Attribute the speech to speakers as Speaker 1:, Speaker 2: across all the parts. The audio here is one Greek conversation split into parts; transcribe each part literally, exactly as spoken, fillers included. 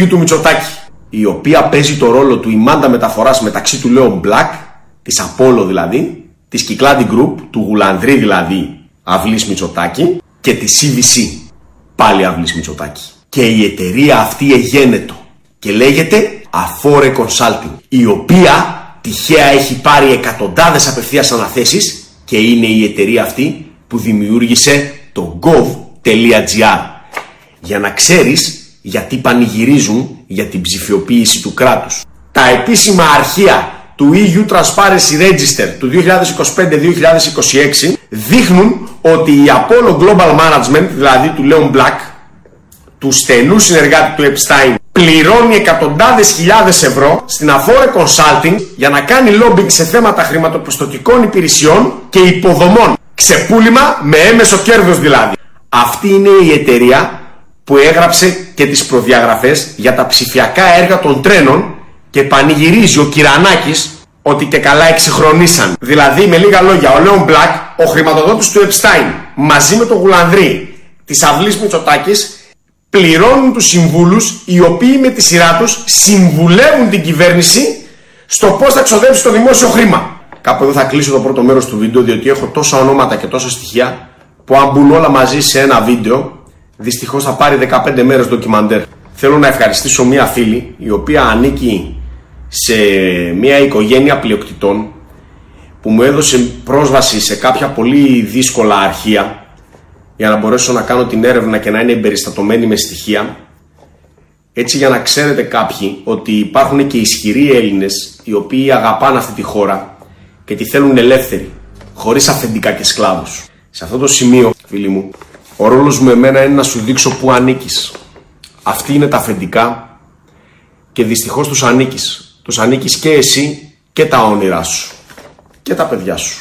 Speaker 1: Κυριού του Μητσοτάκη, η οποία παίζει το ρόλο του ημάντα μεταφοράς μεταξύ του Λέον Μπλακ, της Απόλλω δηλαδή, της Κυκλάδη Group, του Γουλανδρή δηλαδή Αυλής Μητσοτάκη, και της σι βι σι, πάλι Αυλής Μητσοτάκη. Και η εταιρεία αυτή εγένετο και λέγεται Afore Consulting, η οποία τυχαία έχει πάρει εκατοντάδες απευθείας αναθέσεις και είναι η εταιρεία αυτή που δημιούργησε το gov.gr. Για να ξέρεις γιατί πανηγυρίζουν για την ψηφιοποίηση του κράτους. Τα επίσημα αρχεία του ι γιου Transparency Register του δύο χιλιάδες είκοσι πέντε δύο χιλιάδες είκοσι έξι δείχνουν ότι η Apollo Global Management, δηλαδή του Λέον Black, του στενού συνεργάτη του Epstein, πληρώνει εκατοντάδες χιλιάδες ευρώ στην Afore Consulting για να κάνει lobbying σε θέματα χρηματοπιστωτικών υπηρεσιών και υποδομών. Ξεπούλημα με έμεσο κέρδος δηλαδή. Αυτή είναι η εταιρεία που έγραψε και τις προδιαγραφές για τα ψηφιακά έργα των τρένων και πανηγυρίζει ο Κυρανάκης ότι και καλά εξυγχρονίσαν. Δηλαδή, με λίγα λόγια, ο Λέον Μπλακ, ο χρηματοδότης του Epstein, μαζί με τον Γουλανδρή της Αυλής Μητσοτάκης, πληρώνουν τους συμβούλους, οι οποίοι με τη σειρά τους συμβουλεύουν την κυβέρνηση στο πώς θα ξοδέψει το δημόσιο χρήμα. Κάπου εδώ θα κλείσω το πρώτο μέρος του βίντεο, διότι έχω τόσα ονόματα και τόσα στοιχεία που αν μπουν όλα μαζί σε ένα βίντεο, δυστυχώς θα πάρει δεκαπέντε μέρες ντοκιμαντέρ. Θέλω να ευχαριστήσω μία φίλη, η οποία ανήκει σε μία οικογένεια πλειοκτητών, που μου έδωσε πρόσβαση σε κάποια πολύ δύσκολα αρχεία για να μπορέσω να κάνω την έρευνα και να είναι εμπεριστατωμένη με στοιχεία. Έτσι, για να ξέρετε κάποιοι ότι υπάρχουν και ισχυροί Έλληνες οι οποίοι αγαπάνε αυτή τη χώρα και τη θέλουν ελεύθερη, χωρίς αφεντικά και σκλάβους. Σε αυτό το σημείο, φίλοι μου, ο ρόλος μου εμένα είναι να σου δείξω που ανήκεις. Αυτή είναι τα αφεντικά και δυστυχώς τους ανήκεις. Τους ανήκεις και εσύ και τα όνειρά σου και τα παιδιά σου.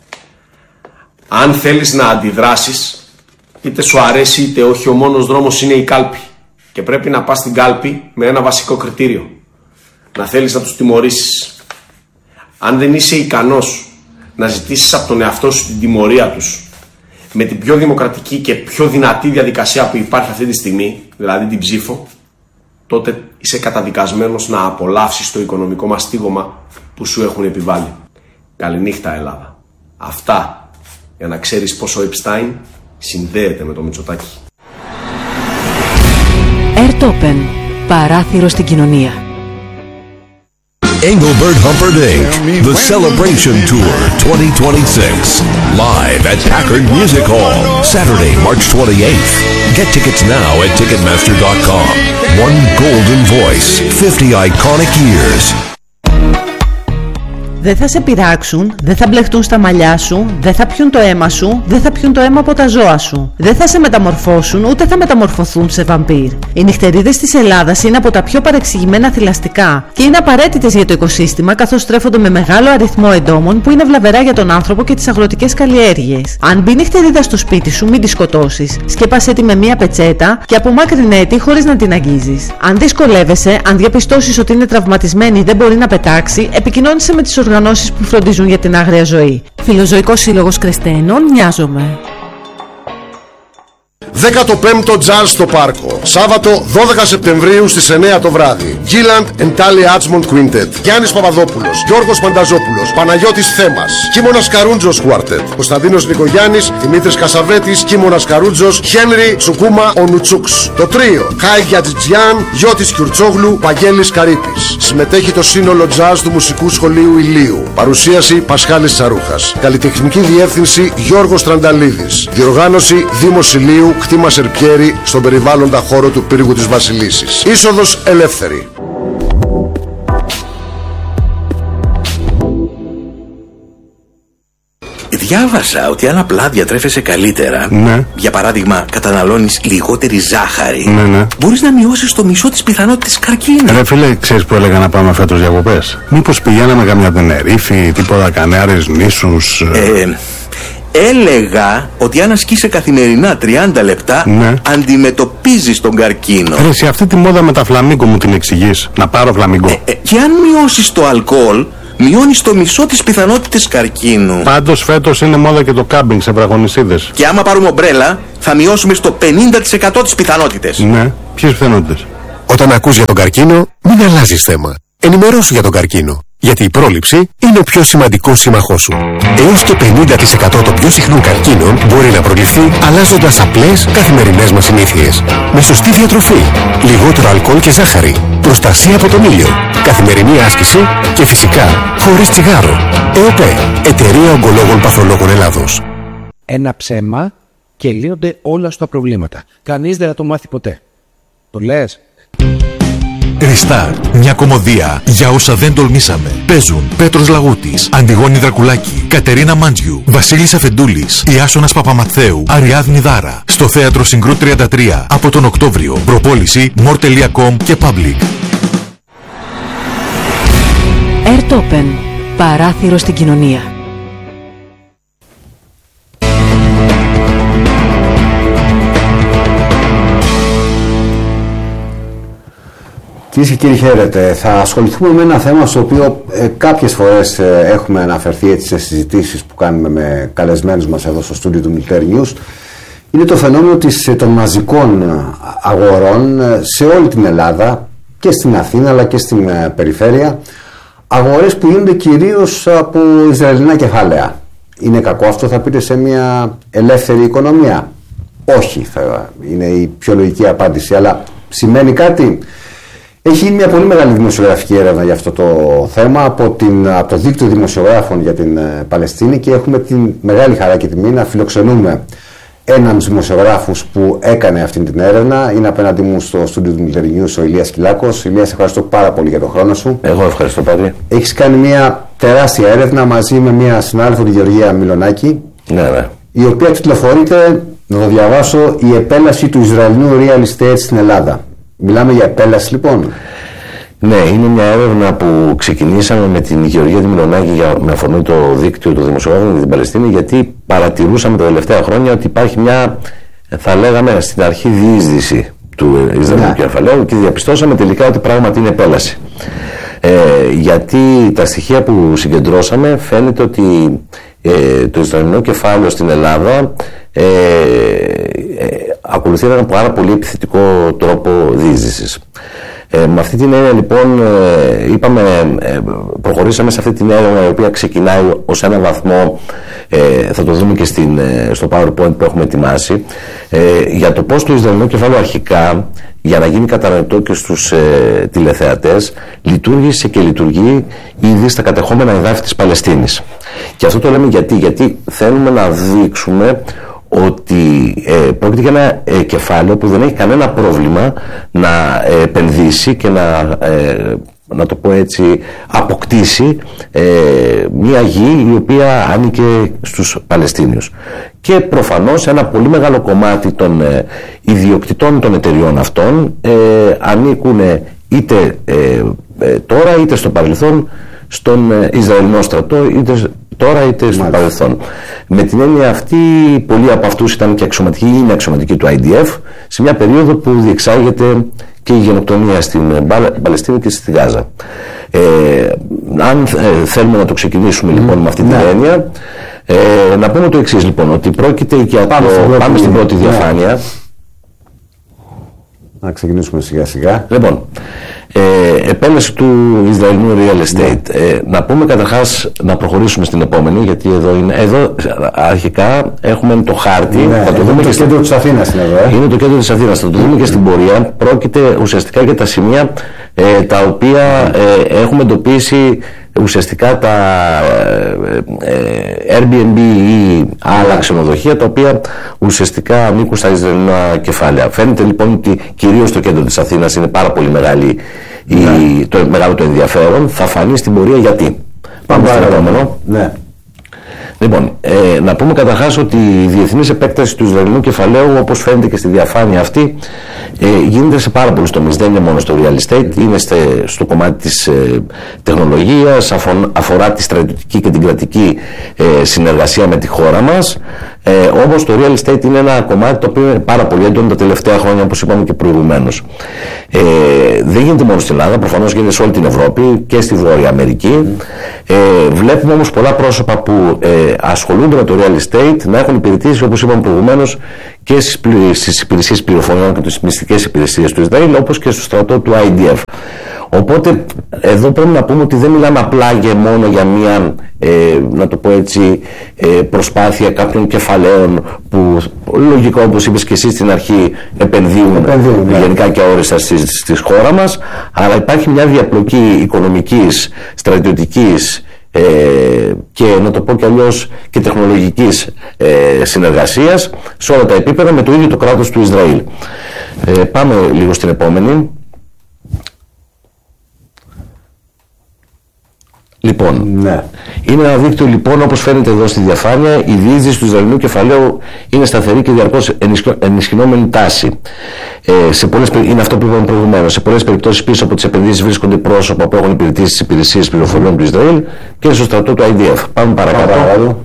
Speaker 1: Αν θέλεις να αντιδράσεις, είτε σου αρέσει είτε όχι, ο μόνος δρόμος είναι η κάλπη. Και πρέπει να πας στην κάλπη με ένα βασικό κριτήριο: να θέλεις να τους τιμωρήσεις. Αν δεν είσαι ικανός να ζητήσεις από τον εαυτό σου την τιμωρία τους με την πιο δημοκρατική και πιο δυνατή διαδικασία που υπάρχει αυτή τη στιγμή, δηλαδή την ψήφο, τότε είσαι καταδικασμένος να απολαύσεις το οικονομικό μαστίγωμα που σου έχουν επιβάλει. Καληνύχτα Ελλάδα. Αυτά για να ξέρεις πως ο Epstein συνδέεται με το Μητσοτάκη.
Speaker 2: Airtopen. Παράθυρο στην κοινωνία.
Speaker 3: Engelbert Humperdinck, The Celebration Tour twenty twenty-six, live at Packard Music Hall, Saturday, March twenty-eighth. Get tickets now at Ticketmaster dot com. One golden voice, fifty iconic years.
Speaker 2: Δεν θα σε πειράξουν, δεν θα μπλεχτούν στα μαλλιά σου, δεν θα πιούν το αίμα σου, δεν θα πιούν το αίμα από τα ζώα σου. Δεν θα σε μεταμορφώσουν, ούτε θα μεταμορφωθούν σε βαμπύρ. Οι νυχτερίδες της Ελλάδας είναι από τα πιο παρεξηγημένα θηλαστικά και είναι απαραίτητες για το οικοσύστημα, καθώς στρέφονται με μεγάλο αριθμό εντόμων που είναι βλαβερά για τον άνθρωπο και τις αγροτικές καλλιέργειες. Αν μπει νυχτερίδα στο σπίτι σου, μην τη σκοτώσεις. Σκέπασέ τη με μία πετσέτα και απομάκρυνέ τη χωρίς να την αγγίζεις. Αν δυσκολεύεσαι, αν διαπιστώσεις ότι είναι τραυματισμένη ή δεν μπορεί να πετάξει, επικοινώνησε με τις οργανώσεις που φροντίζουν για την άγρια ζωή. Φιλοζωικός Σύλλογος Κρεστένων, Νοιάζομαι.
Speaker 4: δέκατο πέμπτο Jazz στο Πάρκο. Σάββατο δώδεκα Σεπτεμβρίου στις εννέα το βράδυ. Gilland and Tally Archmond Quintet. Γιάννης Παπαδόπουλος, Γιώργος Πανταζόπουλος, Παναγιώτης Θέμας, Κίμωνας Καρούντζος Quartet, Κωνσταντίνος Νικογιάννης, Δημήτρης Κασαβέτης, Κίμωνας Καρούντζος, Χένρι Τσουκούμα Ονουτσούξ. Το τρίο Χάι Γιατζιτζιάν, Γιώτης Κιουρτσόγλου, Παγγέλης Καρύπης. Συμμετέχει το σύνολο Jazz του Μουσικού Σχολείου Ηλίου. Παρουσίαση Πασχάλης Τσαρούχας. Καλλιτεχνική διεύθυνση Γιώργος Τρανταλίδης. Διοργάνωση Δήμος Ηλίου, κτήμα Σερπιέρη, στον περιβάλλοντα χώρο του πύργου της Βασιλίσσης. Είσοδος ελεύθερη.
Speaker 5: Διάβασα ότι αν απλά διατρέφεσαι καλύτερα,
Speaker 6: ναι.
Speaker 5: για παράδειγμα καταναλώνεις λιγότερη ζάχαρη,
Speaker 6: ναι, ναι.
Speaker 5: μπορείς να μειώσεις το μισό της πιθανότητας καρκίνου.
Speaker 6: Ρε φίλε, ξέρεις που έλεγα να πάμε φέτος διακοπές? Μήπως πηγαίναμε καμιά Τενερίφη, τίποτα Κανάρες νήσους?
Speaker 5: Ε, έλεγα ότι αν ασκείσαι καθημερινά τριάντα λεπτά,
Speaker 6: ναι.
Speaker 5: αντιμετωπίζεις τον καρκίνο.
Speaker 6: Ρε, σε αυτή τη μόδα με τα φλαμίγκο μου την εξηγείς? Να πάρω φλαμίγκο?
Speaker 5: Ε, ε, και αν μειώσεις το αλκοόλ, μειώνεις το μισό της πιθανότητες καρκίνου.
Speaker 6: Πάντως φέτος είναι μόδα και το κάμπινγκ σε βραχονισίδες.
Speaker 5: Και άμα πάρουμε ομπρέλα, θα μειώσουμε στο πενήντα τοις εκατό τις πιθανότητες.
Speaker 6: Ναι, ποιες πιθανότητες?
Speaker 4: Όταν ακούς για τον καρκίνο, μην αλλάζεις θέμα. Ενημερώσου για τον καρκίνο. Γιατί η πρόληψη είναι ο πιο σημαντικός σύμμαχός σου. Έως και πενήντα τοις εκατό των πιο συχνών καρκίνων μπορεί να προληφθεί αλλάζοντας απλές καθημερινές μας συνήθειες. Με σωστή διατροφή, λιγότερο αλκοόλ και ζάχαρη, προστασία από τον ήλιο, καθημερινή άσκηση και φυσικά χωρίς τσιγάρο. ΕΟΠΕ, Εταιρεία Ογκολόγων Παθολόγων Ελλάδος.
Speaker 7: Ένα ψέμα και λύνονται όλα στα προβλήματα. Κανείς δεν θα το μάθει ποτέ. Το λες?
Speaker 8: Restart. Μια κομμωδία για όσα δεν τολμήσαμε. Παίζουν Πέτρος Λαγούτης, Αντιγόνη Δρακουλάκη, Κατερίνα Μάντζιου, Βασίλης Αφεντούλης, Ιάσονας Παπαμαθαίου, Αριάδνη Δάρα. Στο Θέατρο Συγκρού τριάντα τρία από τον Οκτώβριο. Προπόληση μορ τελεία κομ και Public.
Speaker 9: Airtopen. Παράθυρο στην κοινωνία.
Speaker 10: Κυρίες και κύριοι, χαίρετε. Θα ασχοληθούμε με ένα θέμα στο οποίο ε, κάποιες φορές ε, έχουμε αναφερθεί έτσι, σε συζητήσεις που κάνουμε με καλεσμένους μας εδώ στο στούντιο του Military News. Είναι το φαινόμενο της, των μαζικών αγορών σε όλη την Ελλάδα και στην Αθήνα αλλά και στην ε, περιφέρεια. Αγορές που γίνονται κυρίως από Ισραηλινά κεφάλαια. Είναι κακό αυτό, θα πείτε, σε μια ελεύθερη οικονομία? Όχι, θα είναι η πιο λογική απάντηση, αλλά σημαίνει κάτι. Έχει γίνει μια πολύ μεγάλη δημοσιογραφική έρευνα για αυτό το θέμα από, την, από το δίκτυο δημοσιογράφων για την ε, Παλαιστίνη και έχουμε την μεγάλη χαρά και τιμή να φιλοξενούμε έναν δημοσιογράφους που έκανε αυτή την έρευνα. Είναι απέναντί μου στο στούντιο του Military News ο Ηλίας Κυλάκος. Ηλία, σε ευχαριστώ πάρα πολύ για τον χρόνο σου.
Speaker 11: Εγώ ευχαριστώ πολύ.
Speaker 10: Έχεις κάνει μια τεράστια έρευνα μαζί με μια συνάδελφο, τη Γεωργία Μιλονάκη,
Speaker 11: ναι, ναι.
Speaker 10: η οποία τιτλοφορείται, να το διαβάσω, «Η επέλαση του Ισραηλινού real estate στην Ελλάδα». Μιλάμε για επέλαση λοιπόν?
Speaker 11: Ναι, είναι μια έρευνα που ξεκινήσαμε με την Γεωργία Μιλονάκη για, με αφορμή το δίκτυο του δημοσιογράφων για την Παλαιστίνη, γιατί παρατηρούσαμε τα τελευταία χρόνια ότι υπάρχει μια, θα λέγαμε στην αρχή, διείσδυση του Ισραηλινού κεφαλαίου και διαπιστώσαμε τελικά ότι πράγματι είναι επέλαση. Ε, γιατί τα στοιχεία που συγκεντρώσαμε φαίνεται ότι ε, το Ισραηλινό κεφάλαιο στην Ελλάδα ε, ε, ακολουθεί έναν πάρα πολύ επιθετικό τρόπο διείσδυσης. Ε, με αυτή την έννοια λοιπόν ε, είπαμε, ε, προχωρήσαμε σε αυτή την έρευνα, η οποία ξεκινάει ως ένα βαθμό, ε, θα το δούμε και στην, ε, στο PowerPoint που έχουμε ετοιμάσει, ε, για το πώς το Ισραηλινό κεφάλαιο αρχικά, για να γίνει κατανοητό και στους ε, τηλεθεατές, λειτουργήσε και λειτουργεί ήδη στα κατεχόμενα εδάφη της Παλαιστίνης. Και αυτό το λέμε γιατί, γιατί θέλουμε να δείξουμε ότι ε, πρόκειται για ένα ε, κεφάλαιο που δεν έχει κανένα πρόβλημα να ε, επενδύσει και να, ε, να το πω έτσι, αποκτήσει ε, μια γη η οποία άνοικε στους Παλαιστίνιους. Και προφανώς ένα πολύ μεγάλο κομμάτι των ε, ιδιοκτητών των εταιριών αυτών ε, ανήκουν είτε ε, ε, τώρα είτε στο παρελθόν στον ε, Ισραηλινό στρατό, είτε τώρα είτε στο παρελθόν. Με την έννοια αυτή, πολλοί από αυτούς ήταν και αξιωματικοί ή είναι αξιωματικοί του άι ντι εφ σε μια περίοδο που διεξάγεται και η γενοκτονία στην Παλαιστίνη και στη Γάζα. Ε, αν ε, θέλουμε να το ξεκινήσουμε λοιπόν με αυτή την ναι. έννοια, ε, να πούμε το εξής λοιπόν, ότι πρόκειται για πάμε, το, πάμε στην πρώτη ναι. διαφάνεια.
Speaker 10: Να ξεκινήσουμε σιγά σιγά.
Speaker 11: Λοιπόν, ε, επέλαση του Ισραηλινού real estate. Ε, να πούμε καταρχάς, να προχωρήσουμε στην επόμενη, γιατί εδώ είναι, εδώ αρχικά έχουμε το χάρτη.
Speaker 10: Ναι,
Speaker 11: θα το δούμε
Speaker 10: το
Speaker 11: και
Speaker 10: κέντρο της Αθήνας είναι εδώ. Ε.
Speaker 11: Είναι το κέντρο της Αθήνας, θα το δούμε και στην πορεία. Πρόκειται ουσιαστικά για τα σημεία ε, τα οποία ε, έχουμε εντοπίσει ουσιαστικά τα ε, Airbnb ή άλλα ξενοδοχεία, τα οποία ουσιαστικά ανήκουν στα Ισραηλινά κεφάλαια. Φαίνεται λοιπόν ότι κυρίως το κέντρο της Αθήνας είναι πάρα πολύ μεγάλη, ναι. η, το μεγάλο το ενδιαφέρον. Θα φανεί στην πορεία γιατί. Πάμε στο επόμενο.
Speaker 10: Ναι.
Speaker 11: Λοιπόν, ε, να πούμε καταρχάς ότι η διεθνής επέκταση του Ισραηλινού κεφαλαίου, όπως φαίνεται και στη διαφάνεια αυτή, ε, γίνεται σε πάρα πολλούς τομείς. Δεν είναι μόνο στο real estate, είναι στε, στο κομμάτι της ε, τεχνολογίας, αφο, αφορά τη στρατιωτική και την κρατική ε, συνεργασία με τη χώρα μας, Ε, όμως το real estate είναι ένα κομμάτι το οποίο είναι πάρα πολύ έντονο τα τελευταία χρόνια, όπως είπαμε και προηγουμένως. Ε, δεν γίνεται μόνο στην Ελλάδα, προφανώς γίνεται σε όλη την Ευρώπη και στη Βόρεια Αμερική. Ε, βλέπουμε όμως πολλά πρόσωπα που ε, ασχολούνται με το real estate να έχουν υπηρετήσει, όπως είπαμε προηγουμένως, και στις υπηρεσίες πληροφοριών και τις μυστικές υπηρεσίες του Ισραήλ, όπως και στο στρατό του άι ντι εφ. Οπότε εδώ πρέπει να πούμε ότι δεν μιλάμε απλά και μόνο για μια, ε, να το πω έτσι, ε, προσπάθεια κάποιων κεφαλαίων που λογικά, όπως είπες και εσύ στην αρχή, επενδύουν, επενδύουν γενικά ναι. και αόριστα στη, στη χώρα μας, αλλά υπάρχει μια διαπλοκή οικονομικής, στρατιωτικής ε, και να το πω και αλλιώς και τεχνολογικής ε, συνεργασίας σε όλα τα επίπεδα με το ίδιο το κράτος του Ισραήλ. Ε, πάμε λίγο στην επόμενη. Λοιπόν, ναι. είναι ένα δίκτυο, λοιπόν, όπως φαίνεται εδώ στη διαφάνεια, η διείσδυση του Ισραηλινού κεφαλαίου είναι σταθερή και διαρκώς ενισχυνόμενη τάση. Ε, σε πολλές, είναι αυτό που είπαμε προηγουμένως. Σε πολλές περιπτώσεις πίσω από τις επενδύσεις βρίσκονται πρόσωπα που έχουν υπηρετήσει στις υπηρεσίες πληροφοριών του Ισραήλ και στο στρατό του άι ντι εφ. Πάμε παρακάτω. παρακάτω.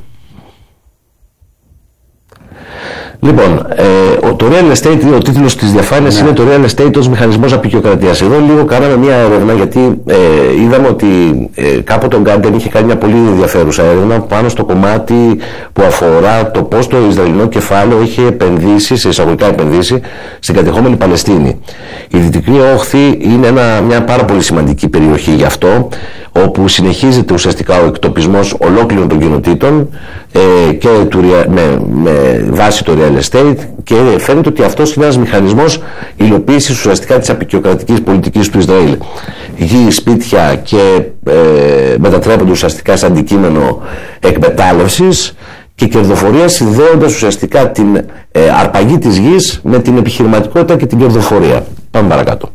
Speaker 11: Λοιπόν, ε, το real estate, ο τίτλος της διαφάνειας ναι. είναι το real estate ως μηχανισμός απεικιοκρατίας. Εδώ λίγο κάναμε μια έρευνα, γιατί ε, είδαμε ότι ε, κάποτε ο Guardian είχε κάνει μια πολύ ενδιαφέρουσα έρευνα πάνω στο κομμάτι που αφορά το πώς το Ισραηλινό κεφάλαιο είχε επενδύσει, σε εισαγωγικά επενδύσει, στην κατεχόμενη Παλαιστίνη. Η Δυτική Όχθη είναι ένα, μια πάρα πολύ σημαντική περιοχή γι' αυτό, όπου συνεχίζεται ουσιαστικά ο εκτοπισμός ολόκληρων των κοινοτήτων ε, και του, με, με βάση το real estate, και φαίνεται ότι αυτός είναι ένας μηχανισμός υλοποίησης ουσιαστικά της απεικιοκρατικής πολιτικής του Ισραήλ. Γη, σπίτια και ε, μετατρέπονται ουσιαστικά σε αντικείμενο εκμετάλλευσης και κερδοφορία, συνδέοντας ουσιαστικά την ε, αρπαγή της γης με την επιχειρηματικότητα και την κερδοφορία. Πάμε παρακάτω.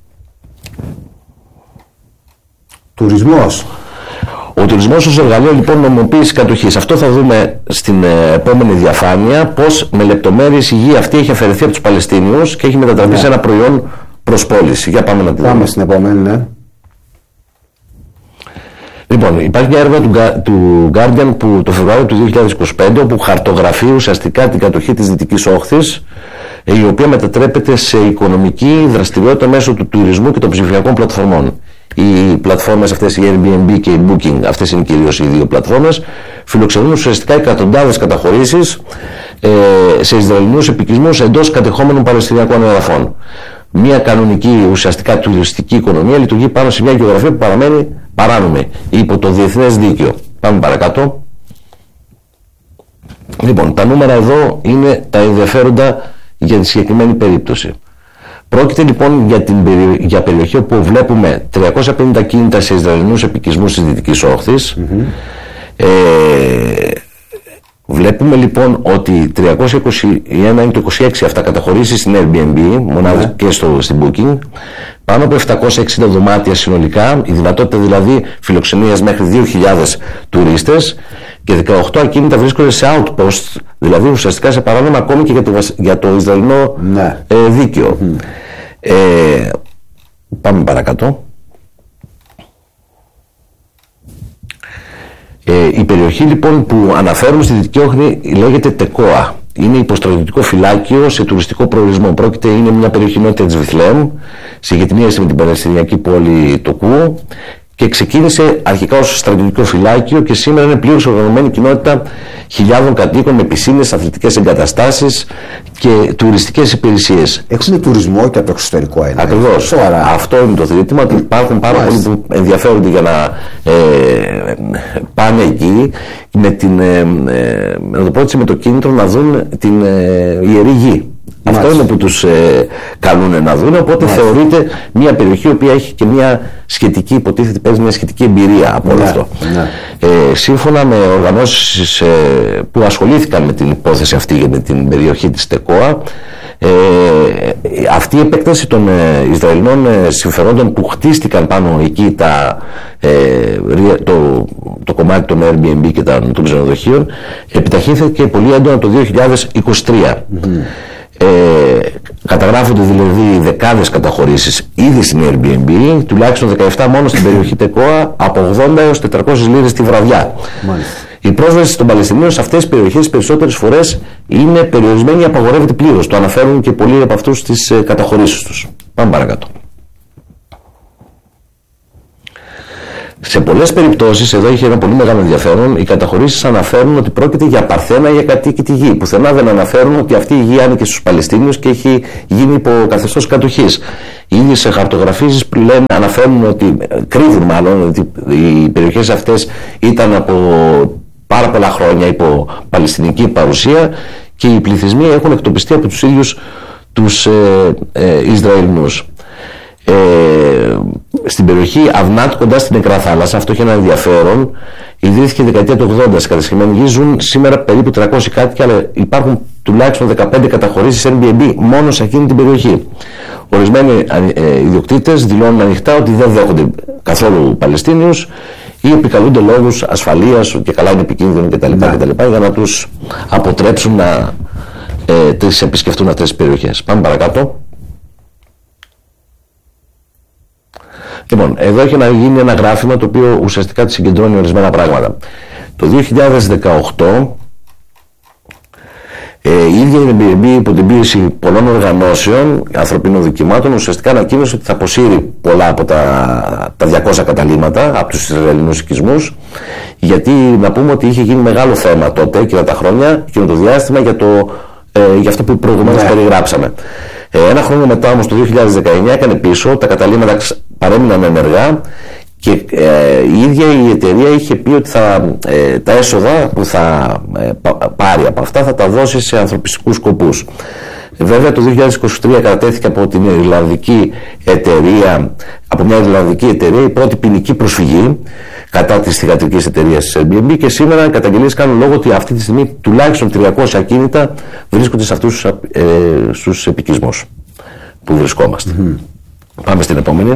Speaker 10: Τουρισμός.
Speaker 11: Ο τουρισμός ως εργαλείο, λοιπόν, νομιμοποίησης κατοχής. Αυτό θα δούμε στην ε, επόμενη διαφάνεια, πώς με λεπτομέρειες η γη αυτή έχει αφαιρεθεί από τους Παλαιστίνιους και έχει μετατραπεί ναι. σε ένα προϊόν προς πώληση. Για πάμε να τη δούμε.
Speaker 10: Πάμε στην επόμενη, ναι.
Speaker 11: Λοιπόν, υπάρχει μια έρευνα του, του Guardian που το Φεβρουάριο του δύο χιλιάδες είκοσι πέντε, όπου χαρτογραφεί ουσιαστικά την κατοχή της Δυτικής Όχθης, η οποία μετατρέπεται σε οικονομική δραστηριότητα μέσω του τουρισμού και των ψηφιακών πλατφορμών. Οι πλατφόρμες αυτές, η Airbnb και η Booking, αυτές είναι κυρίως οι δύο πλατφόρμες, φιλοξενούν ουσιαστικά εκατοντάδες καταχωρήσεις ε, σε Ισραηλινούς επικισμούς εντός κατεχόμενων Παλαιστινιακών εδαφών. Μια κανονική ουσιαστικά τουριστική οικονομία λειτουργεί πάνω σε μια γεωγραφία που παραμένει παράνομη υπό το διεθνές δίκαιο. Πάμε παρακάτω. Λοιπόν, τα νούμερα εδώ είναι τα ενδιαφέροντα για τη συγκεκριμένη περίπτωση. Πρόκειται λοιπόν για, την, για περιοχή όπου βλέπουμε τριακόσια πενήντα κίνητα σε Ισραηλινούς επικισμούς της Δυτικής Όχθης. Mm-hmm. Ε, βλέπουμε λοιπόν ότι τριακόσια είκοσι ένα είναι το είκοσι έξι αυτά καταχωρήσεις στην Airbnb, μονάδες mm-hmm. και στο, στην Booking. Πάνω από επτακόσια εξήντα δωμάτια συνολικά, η δυνατότητα δηλαδή φιλοξενίας μέχρι δύο χιλιάδες τουρίστες, και δεκαοκτώ ακίνητα βρίσκονται σε outpost, δηλαδή ουσιαστικά σε παράνομο ακόμη και για το, για το Ισραηλινό ναι. ε, δίκαιο. Mm. Ε, πάμε παρακάτω. Ε, η περιοχή λοιπόν που αναφέρουμε στη Δυτική Όχθη λέγεται Τεκόα. Είναι υποστρατιωτικό φυλάκιο σε τουριστικό προορισμό. Πρόκειται, είναι μια περιοχή νότια της Βιθλεέμ, σε γειτονίαση με την Παλαιστινιακή πόλη Τοκού, και ξεκίνησε αρχικά ως στρατιωτικό φυλάκιο και σήμερα είναι πλήρως οργανωμένη κοινότητα χιλιάδων κατοίκων με πισίνες, αθλητικές εγκαταστάσεις και τουριστικές υπηρεσίες.
Speaker 10: Έχουν τουρισμό και από το εξωτερικό είναι.
Speaker 11: Ακριβώς. Αυτό είναι το ζήτημα, ότι υπάρχουν πάρα πολλοί που ενδιαφέρονται για να ε, πάνε εκεί με, την, ε, να το πω έτσι, με το κίνητρο να δουν την ε, ιερή γη. Μάλιστα. Αυτό είναι που τους ε, καλούν να δουν, οπότε Μάλιστα. θεωρείται μια περιοχή η οποία έχει και μια σχετική, υποτίθεται παίζει μια σχετική εμπειρία από όλο ναι, αυτό. Ναι. Ε, σύμφωνα με οργανώσεις ε, που ασχολήθηκαν με την υπόθεση αυτή για την περιοχή της Τεκόα, ε, αυτή η επέκταση των ε, Ισραηλινών ε, συμφερόντων που χτίστηκαν πάνω εκεί τα, ε, το, το κομμάτι των Airbnb και των, των ξενοδοχείων επιταχύνθηκε πολύ έντονα το δύο χιλιάδες είκοσι τρία. Mm-hmm. Ε, καταγράφονται δηλαδή δεκάδες καταχωρήσεις ήδη στην Airbnb, τουλάχιστον δεκαεπτά μόνο στην περιοχή Τεκόα, από ογδόντα έως τετρακόσιες λίρες τη βραδιά. Η πρόσβαση των Παλαιστινίων σε αυτές τις περιοχές περισσότερες φορές είναι περιορισμένη ή απαγορεύεται πλήρως. Το αναφέρουν και πολλοί από αυτούς στις καταχωρήσεις τους. Πάμε παρακάτω. Σε πολλές περιπτώσεις, εδώ έχει ένα πολύ μεγάλο ενδιαφέρον, οι καταχωρήσεις αναφέρουν ότι πρόκειται για παρθένα ή για κατοίκητη γη. Πουθενά δεν αναφέρουν ότι αυτή η γη ανήκε στους Παλαιστίνιους και έχει γίνει υπό καθεστώς κατοχής. Οι ίδιες σε χαρτογραφήσεις που λένε, αναφέρουν ότι, κρύβουν μάλλον, ότι οι περιοχές αυτές ήταν από πάρα πολλά χρόνια υπό παλαιστινική παρουσία και οι πληθυσμοί έχουν εκτοπιστεί από τους ίδιους τους ε, ε, Ισραηλινούς. Ε, στην περιοχή Αυνάτ κοντά στην Νεκρά Θάλασσα, αυτό έχει ένα ενδιαφέρον, ιδρύθηκε η δεκαετία του ογδόντα. Σε κατασκευμένη γη ζουν σήμερα περίπου τριακόσιοι κάτοικοι, αλλά υπάρχουν τουλάχιστον δεκαπέντε καταχωρήσεις Airbnb μόνο σε εκείνη την περιοχή. Ορισμένοι ε, ιδιοκτήτες δηλώνουν ανοιχτά ότι δεν δέχονται καθόλου Παλαιστίνιους ή επικαλούνται λόγους ασφαλείας και καλά είναι επικίνδυνο κτλ. κτλ. Για να τους αποτρέψουν να ε, τις επισκεφτούν αυτές τις περιοχές. Πάμε παρακάτω. Λοιπόν, εδώ έχει να γίνει ένα γράφημα το οποίο ουσιαστικά συγκεντρώνει ορισμένα πράγματα. Το δύο χιλιάδες δεκαοκτώ ε, η ίδια η Airbnb υπό την πίεση πολλών οργανώσεων ανθρωπίνων δικαιωμάτων ουσιαστικά ανακοίνωσε ότι θα αποσύρει πολλά από τα, τα διακόσια καταλύματα από τους Ισραηλινούς οικισμούς, γιατί να πούμε ότι είχε γίνει μεγάλο θέμα τότε εκείνα τα χρόνια, εκείνο το διάστημα για, το, ε, για αυτό που προηγουμένως ναι. περιγράψαμε. Ε, ένα χρόνο μετά όμως το δύο χιλιάδες δεκαεννιά έκανε πίσω, τα καταλύματα παρέμειναν ενεργά και ε, η ίδια η εταιρεία είχε πει ότι θα, ε, τα έσοδα που θα ε, πάρει από αυτά θα τα δώσει σε ανθρωπιστικούς σκοπούς. Ε, βέβαια το δύο χιλιάδες είκοσι τρία κατατέθηκε από την Ιρλανδική εταιρεία, από μια Ιρλανδική εταιρεία η πρώτη ποινική προσφυγή κατά της θυγατρικής εταιρείας της Airbnb και σήμερα οι καταγγελίες κάνουν λόγο ότι αυτή τη στιγμή τουλάχιστον τριακόσια ακίνητα βρίσκονται σε αυτούς τους, ε, στους επικισμούς που βρισκόμαστε. Mm-hmm. Πάμε στην επόμενη.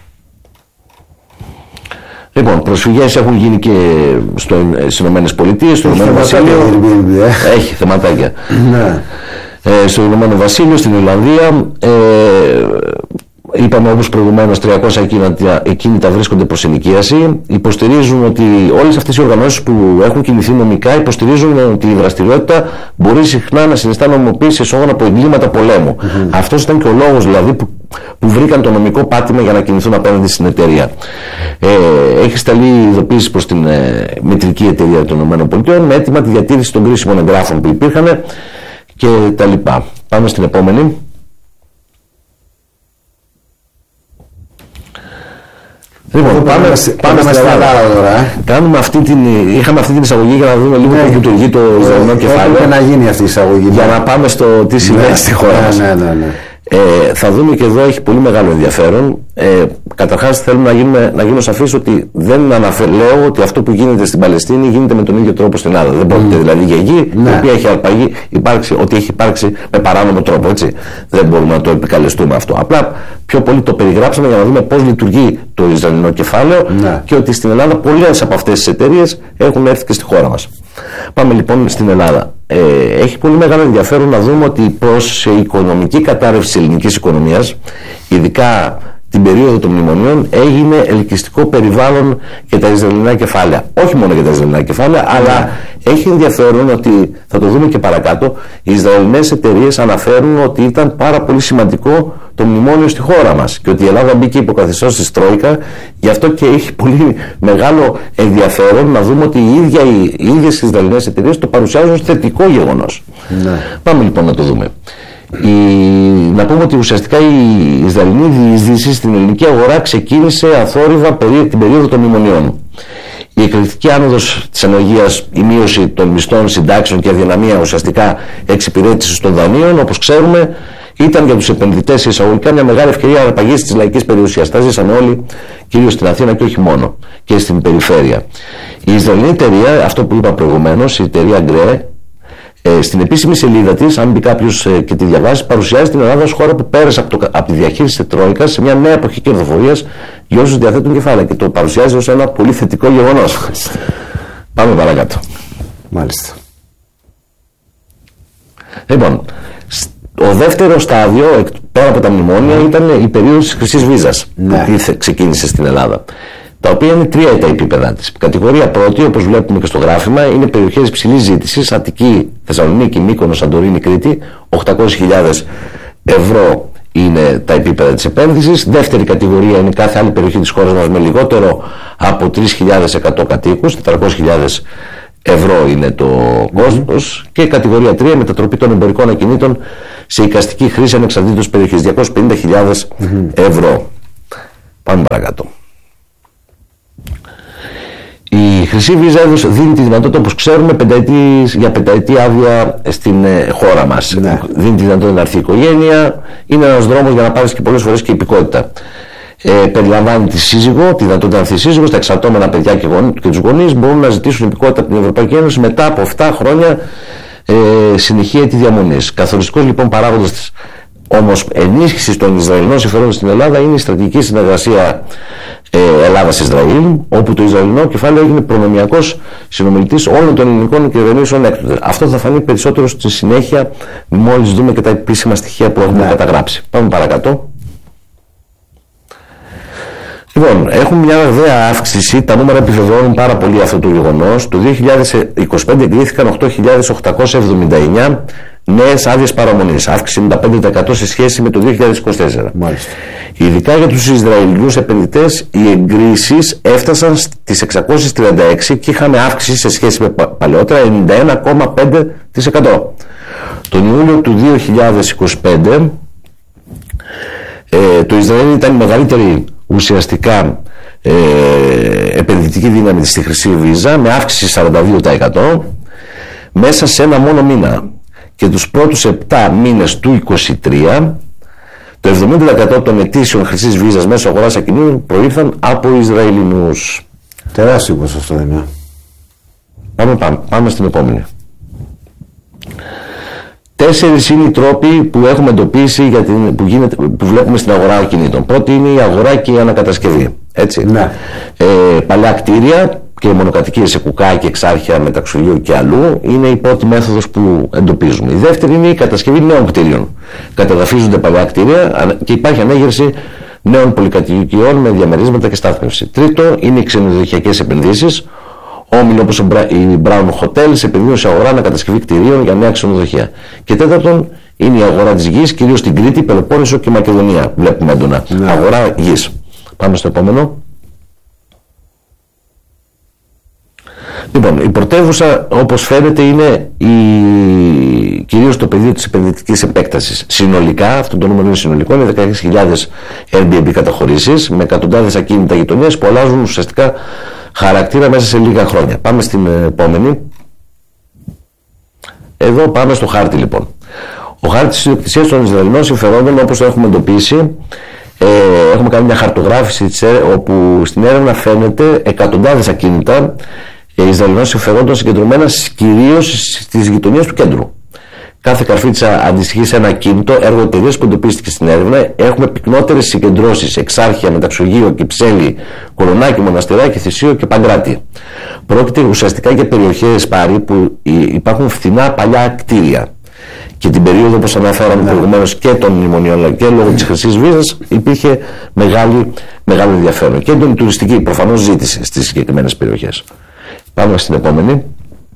Speaker 11: Λοιπόν, προσφυγές έχουν γίνει και στο, στις Ηνωμένες Πολιτείες, στο Ηνωμένο Βασίλειο. Έχει θεματάκια. ε, στο Ηνωμένο Βασίλειο, στην Ιρλανδία. Ε, Είπαμε όπως προηγουμένως τριακόσια ακίνητα βρίσκονται προς ενοικίαση. Υποστηρίζουν ότι όλες αυτές οι οργανώσεις που έχουν κινηθεί νομικά υποστηρίζουν ότι η δραστηριότητα μπορεί συχνά να συνιστά νομιμοποίηση εσόδων από εγκλήματα πολέμου. Mm-hmm. Αυτός ήταν και ο λόγος δηλαδή που, που βρήκαν το νομικό πάτημα για να κινηθούν απέναντι στην εταιρεία. Ε, έχει σταλεί ειδοποίηση προς την ε, μητρική εταιρεία των ΗΠΑ με αίτημα τη διατήρηση των κρίσιμων εγγράφων που υπήρχαν και τα λοιπά. Πάμε στην επόμενη. Λοιπόν, πάμε, πάμε στην Ελλάδα τώρα. Κάνουμε αυτή την, είχαμε αυτή την εισαγωγή για να δούμε λίγο πώς λειτουργεί το Ισραηλινό κεφάλαιο.
Speaker 10: Πρέπει να γίνει αυτή η εισαγωγή.
Speaker 11: Για να πάμε στο τι συμβαίνει ναι, στη χώρα μας.
Speaker 10: Ναι, ναι, ναι.
Speaker 11: Ε, θα δούμε και εδώ έχει πολύ μεγάλο ενδιαφέρον. Ε, καταρχάς θέλουμε να, γίνουμε, να γίνω σαφής ότι δεν αναφερλέω ότι αυτό που γίνεται στην Παλαιστίνη γίνεται με τον ίδιο τρόπο στην Ελλάδα. Δεν πρόκειται mm. δηλαδή για γη ναι. η οποία έχει αρπαγεί, υπάρξει, ότι έχει υπάρξει με παράνομο τρόπο. Έτσι. Δεν μπορούμε να το επικαλεστούμε αυτό. Απλά πιο πολύ το περιγράψαμε για να δούμε πώς λειτουργεί το Ισραηλινό κεφάλαιο ναι. και ότι στην Ελλάδα πολλές από αυτές τις εταιρείες έχουν έρθει και στη χώρα μας. Πάμε λοιπόν στην Ελλάδα. Ε, έχει πολύ μεγάλο ενδιαφέρον να δούμε ότι προς η οικονομική κατάρρευση της ελληνικής οικονομίας, ειδικά την περίοδο των μνημονίων, έγινε ελκυστικό περιβάλλον για τα Ισραηλινά κεφάλαια. Όχι μόνο για τα Ισραηλινά κεφάλαια, yeah. αλλά έχει ενδιαφέρον ότι, θα το δούμε και παρακάτω, οι Ισραηλινές εταιρείες αναφέρουν ότι ήταν πάρα πολύ σημαντικό το μνημόνιο στη χώρα μας και ότι η Ελλάδα μπήκε υπό καθεστώς της Τρόικα, γι' αυτό και έχει πολύ μεγάλο ενδιαφέρον να δούμε ότι οι, ίδια, οι, οι ίδιες οι Ισραηλινές εταιρείες το παρουσιάζουν ως θετικό γεγονός. Yeah. Πάμε λοιπόν να το δούμε. Η... Να πούμε ότι ουσιαστικά η Ισραηλινή διείσδυση στην ελληνική αγορά ξεκίνησε αθόρυβα περί την περίοδο των μνημονίων. Η εκρηκτική άνοδος της ανεργίας, η μείωση των μισθών, συντάξεων και αδυναμία ουσιαστικά εξυπηρέτησης των δανείων, όπως ξέρουμε, ήταν για τους επενδυτές εισαγωγικά μια μεγάλη ευκαιρία αρπαγής της λαϊκής περιουσίας. Τα ζήσαμε όλοι, κυρίως στην Αθήνα και όχι μόνο, και στην περιφέρεια. Η Ισραηλινή εταιρεία, αυτό που είπα προηγουμένως, η εταιρεία Γκρέ, Ε, στην επίσημη σελίδα της, αν μπει κάποιος ε, και τη διαβάσει, παρουσιάζει την Ελλάδα ως χώρα που πέρασε από, το, από τη διαχείριση της Τρόικας σε μια νέα εποχή κερδοφορίας για όσους διαθέτουν κεφάλαια και το παρουσιάζει ως ένα πολύ θετικό γεγονός. Πάμε παρακάτω.
Speaker 10: Μάλιστα.
Speaker 11: Λοιπόν, ο δεύτερο στάδιο, πέρα από τα μνημόνια, ήταν η περίοδος της χρυσής βίζας ναι. που ξεκίνησε στην Ελλάδα. τα οποία είναι τρία τα επίπεδα της. Κατηγορία πρώτη, όπως βλέπουμε και στο γράφημα, είναι περιοχές υψηλής ζήτησης, Αττική, Θεσσαλονίκη, Μύκονος, Σαντορίνη, Κρήτη, οκτακόσιες χιλιάδες ευρώ είναι τα επίπεδα της επένδυσης. Δεύτερη κατηγορία είναι κάθε άλλη περιοχή της χώρας μας με λιγότερο από τρεις χιλιάδες εκατό κατοίκους, τετρακόσιες χιλιάδες ευρώ είναι το κόστος. Mm-hmm. Και κατηγορία τρία, μετατροπή των εμπορικών ακινήτων σε εικαστική χρήση ανεξαρτήτως περιοχής, διακόσιες πενήντα χιλιάδες mm-hmm. ευρώ. Πάμε παρακάτω. Η Χρυσή Βίζα δίνει τη δυνατότητα, όπως ξέρουμε, πενταετής, για πενταετή άδεια στην ε, χώρα μας. Ναι. Δίνει τη δυνατότητα να έρθει η οικογένεια. Είναι ένας δρόμος για να πάρεις και πολλές φορές και υπηκότητα. Ε, περιλαμβάνει τη σύζυγο, τη δυνατότητα να έρθει η σύζυγος, τα εξαρτώμενα παιδιά και, γον, και τους γονείς μπορούν να ζητήσουν υπηκότητα από την Ευρωπαϊκή Ένωση μετά από επτά χρόνια ε, συνεχή έτη διαμονής. Καθοριστικός λοιπόν παράγοντας όμως ενίσχυσης των Ισραηλινών συμφερόντων στην Ελλάδα είναι η στρατηγική συνεργασία ε, Ελλάδα-Ισραήλ, όπου το Ισραηλινό κεφάλαιο έγινε προνομιακός συνομιλητής όλων των ελληνικών κυβερνήσεων έκτοτε. Αυτό θα φανεί περισσότερο στη συνέχεια, μόλις δούμε και τα επίσημα στοιχεία που έχουμε ναι. καταγράψει. Πάμε παρακάτω. Λοιπόν, έχουμε μια ραγδαία αύξηση, τα νούμερα επιβεβαιώνουν πάρα πολύ αυτό το γεγονός. Το δύο χιλιάδες είκοσι πέντε εγκρίθηκαν οκτώ χιλιάδες οκτακόσιες εβδομήντα εννέα νέες άδειες παραμονής, αύξηση εβδομήντα πέντε τοις εκατό σε σχέση με το δύο χιλιάδες είκοσι τέσσερα. Μάλιστα. Ειδικά για τους Ισραηλινούς επενδυτές, οι εγκρίσεις έφτασαν στις εξακόσιες τριάντα έξι και είχαμε αύξηση σε σχέση με παλαιότερα ενενήντα ένα κόμμα πέντε τοις εκατό. Τον Ιούλιο του δύο χιλιάδες είκοσι πέντε ε, το Ισραήλ ήταν η μεγαλύτερη ουσιαστικά ε, επενδυτική δύναμη στη Χρυσή Βίζα, με αύξηση σαράντα δύο τοις εκατό μέσα σε ένα μόνο μήνα. Και τους πρώτους επτά μήνες του είκοσι τρία το εβδομήντα τοις εκατό των αιτήσεων Χρυσής Βίζας μέσω αγοράς ακινήτων προήλθαν από Ισραηλινούς.
Speaker 10: Τεράστιο ποσοστό είναι.
Speaker 11: Πάμε, πάμε, πάμε στην επόμενη. Τέσσερις είναι οι τρόποι που έχουμε εντοπίσει για την, που, γίνεται, που βλέπουμε στην αγορά ακινήτων. Πρώτη είναι η αγορά και η ανακατασκευή. Έτσι. Ναι. Ε, παλιά κτίρια και μονοκατοικίες σε κουκά και εξάρχεια μεταξουλίου και αλλού είναι η πρώτη μέθοδος που εντοπίζουμε. Η δεύτερη είναι η κατασκευή νέων κτίριων. Κατεδαφίζονται παλιά κτίρια και υπάρχει ανέγερση νέων πολυκατοικιών με διαμερίσματα και στάθμευση. Τρίτο είναι οι ξενοδοχειακές επενδύσεις. Όμιλοι όπως η Brown Hotels επενδύουν σε αγορά ανακατασκευή κτιρίων για νέα ξενοδοχεία. Και τέταρτον είναι η αγορά της γης, κυρίως στην Κρήτη, Πελοπόννησο και Μακεδονία. Βλέπουμε έντονα. Ναι. Αγορά γης. Πάμε στο επόμενο. Λοιπόν, η πρωτεύουσα, όπως φαίνεται, είναι η... κυρίως το πεδίο της επενδυτικής επέκτασης. Συνολικά, αυτό το νούμερο είναι συνολικό, είναι δεκαέξι χιλιάδες Airbnb καταχωρήσεις με εκατοντάδες ακίνητα γειτονιές που αλλάζουν ουσιαστικά χαρακτήρα μέσα σε λίγα χρόνια. Πάμε στην επόμενη. Εδώ πάμε στο χάρτη λοιπόν. Ο χάρτης της ιδιοκτησίας των Ισραηλινών συμφερόντων, όπως το έχουμε εντοπίσει, ε, έχουμε κάνει μια χαρτογράφηση όπου στην έρευνα φαίνεται εκατοντάδες ακίνητα ε, Ισραηλινών συμφερόντων συγκεντρωμένα κυρίως στις γειτονιές του κέντρου. Κάθε καρφίτσα αντιστοιχεί σε ένα ακίνητο, έργο εταιρείας που εντοπίστηκε στην έρευνα. Έχουμε πυκνότερες συγκεντρώσεις εξάρχεια, Μεταξουργείο, Κυψέλη, Κολονάκι, Μοναστηράκι, Θησίο και Παγκράτη. Πρόκειται ουσιαστικά για περιοχές πάρει που υπάρχουν φθηνά παλιά κτίρια. Και την περίοδο, όπως αναφέραμε προηγουμένως, και των μνημονίων αλλά και λόγω της Χρυσής Βίζας υπήρχε μεγάλη, μεγάλο ενδιαφέρον. Και έντονη τουριστική προφανώς ζήτηση στις συγκεκριμένες περιοχές. Πάμε στην επόμενη.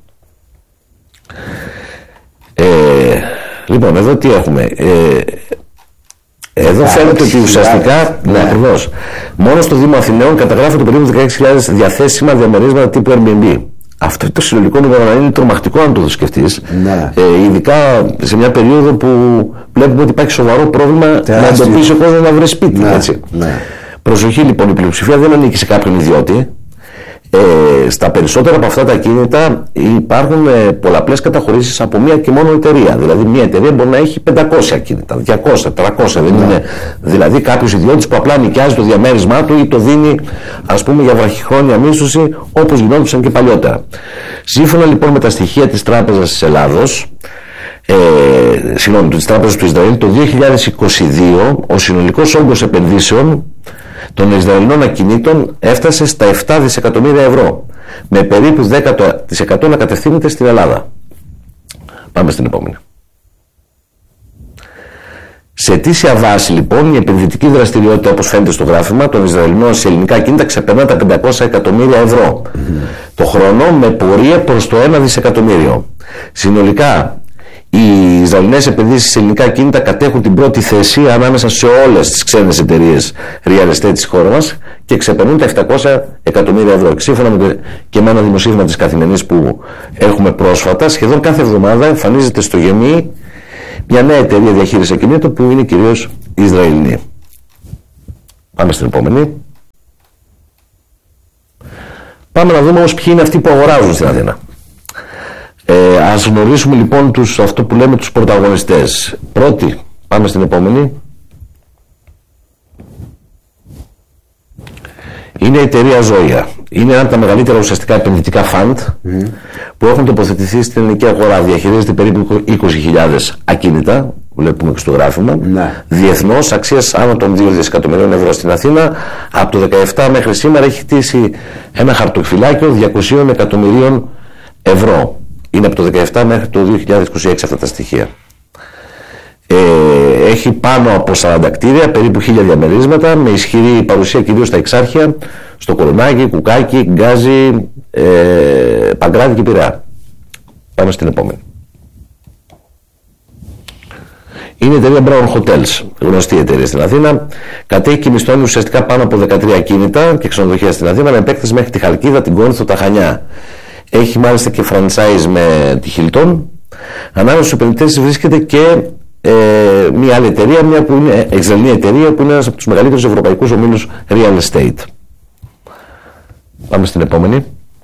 Speaker 11: Ε, λοιπόν, εδώ τι έχουμε. Ε, εδώ yeah, φαίνεται ότι ουσιαστικά, yeah. ναι, ακριβώς, μόνο στο Δήμο Αθηναίων καταγράφεται περίπου δεκαέξι χιλιάδες διαθέσιμα διαμερίσματα τύπου Airbnb. Αυτό το συλλογικό νούμερο είναι τρομακτικό αν το σκεφτείς. Yeah. Ε, ειδικά σε μια περίοδο που βλέπουμε ότι υπάρχει σοβαρό πρόβλημα yeah. να εντοπίσει ο κόσμος να βρει σπίτι. Yeah. Έτσι. Yeah. Προσοχή λοιπόν, η πλειοψηφία δεν ανήκει σε κάποιον ιδιώτη. Ε, στα περισσότερα από αυτά τα ακίνητα υπάρχουν ε, πολλαπλές καταχωρήσεις από μία και μόνο εταιρεία. Δηλαδή, μία εταιρεία μπορεί να έχει πεντακόσια ακίνητα, διακόσια, τριακόσια. Δεν είναι, δηλαδή, κάποιος ιδιώτης που απλά νοικιάζει το διαμέρισμά του ή το δίνει, ας πούμε, για βραχυχρόνια μίσθωση, όπως γινόντουσαν και παλιότερα. Σύμφωνα λοιπόν με τα στοιχεία της Τράπεζας της Ελλάδος, ε, συγγνώμη, της Τράπεζας του Ισραήλ, το δύο χιλιάδες είκοσι δύο ο συνολικός όγκος επενδύσεων των Ισραηλινών ακινήτων έφτασε στα επτά δισεκατομμύρια ευρώ, με περίπου δέκα τοις εκατό να κατευθύνεται στην Ελλάδα. Πάμε στην επόμενη. Σε αιτήσια βάση λοιπόν η επενδυτική δραστηριότητα, όπως φαίνεται στο γράφημα, των Ισραηλινών σε ελληνικά κίνητα ξεπερνά τα πεντακόσια εκατομμύρια ευρώ mm. το χρόνο, με πορεία προς το ένα δισεκατομμύριο. Συνολικά οι Ισραηλινές επενδύσεις σε ελληνικά κίνητα κατέχουν την πρώτη θέση ανάμεσα σε όλες τις ξένες εταιρείες real estate της χώρας μας και ξεπερνούν τα επτακόσια εκατομμύρια ευρώ. Και σύμφωνα με το, και με ένα δημοσίευμα της Καθημερινής που έχουμε πρόσφατα, σχεδόν κάθε εβδομάδα εμφανίζεται στο γεμί μια νέα εταιρεία διαχείρισης ακινήτων που είναι κυρίως Ισραηλινή. Πάμε στην επόμενη. Πάμε να δούμε όμως ποιοι είναι αυτοί που αγοράζουν στην Αθήνα. Ε, ας γνωρίσουμε λοιπόν τους, αυτό που λέμε τους πρωταγωνιστές. Πρώτη, πάμε στην επόμενη. Είναι η εταιρεία Zoya. Είναι ένα από τα μεγαλύτερα ουσιαστικά επενδυτικά φαντ mm. που έχουν τοποθετηθεί στην ελληνική αγορά. Διαχειρίζεται περίπου είκοσι χιλιάδες ακίνητα, βλέπουμε και στο γράφημα. Mm. Διεθνώς, αξίας άνω των δύο δισεκατομμυρίων ευρώ. Στην Αθήνα, από το δεκαεπτά μέχρι σήμερα, έχει χτίσει ένα χαρτοφυλάκιο διακόσια εκατομμυρίων ευρώ. Είναι από το δεκαεπτά μέχρι το δύο χιλιάδες είκοσι έξι αυτά τα στοιχεία. Ε, έχει πάνω από σαράντα κτίρια, περίπου χίλια διαμερίσματα, με ισχυρή παρουσία κυρίως στα Εξάρχεια, στο Κορονάκι, Κουκάκι, Γκάζι, ε, Παγκράτη και Πειραιά. Πάμε στην επόμενη. Είναι η εταιρεία Brown Hotels, γνωστή εταιρεία στην Αθήνα. Κατέχει και μισθώνει ουσιαστικά πάνω από δεκατρία ακίνητα και ξενοδοχεία στην Αθήνα, με επέκταση μέχρι τη Χαλκίδα, την Κόρινθο, τα Χανιά. Έχει μάλιστα και franchise με τη Hilton. Ανάμεσα στους επενδυτές βρίσκεται και ε, μια άλλη εταιρεία, μια που είναι Ισραηλινή εταιρεία, που είναι ένας από τους μεγαλύτερους ευρωπαϊκούς ομίλους real estate. Πάμε στην επόμενη.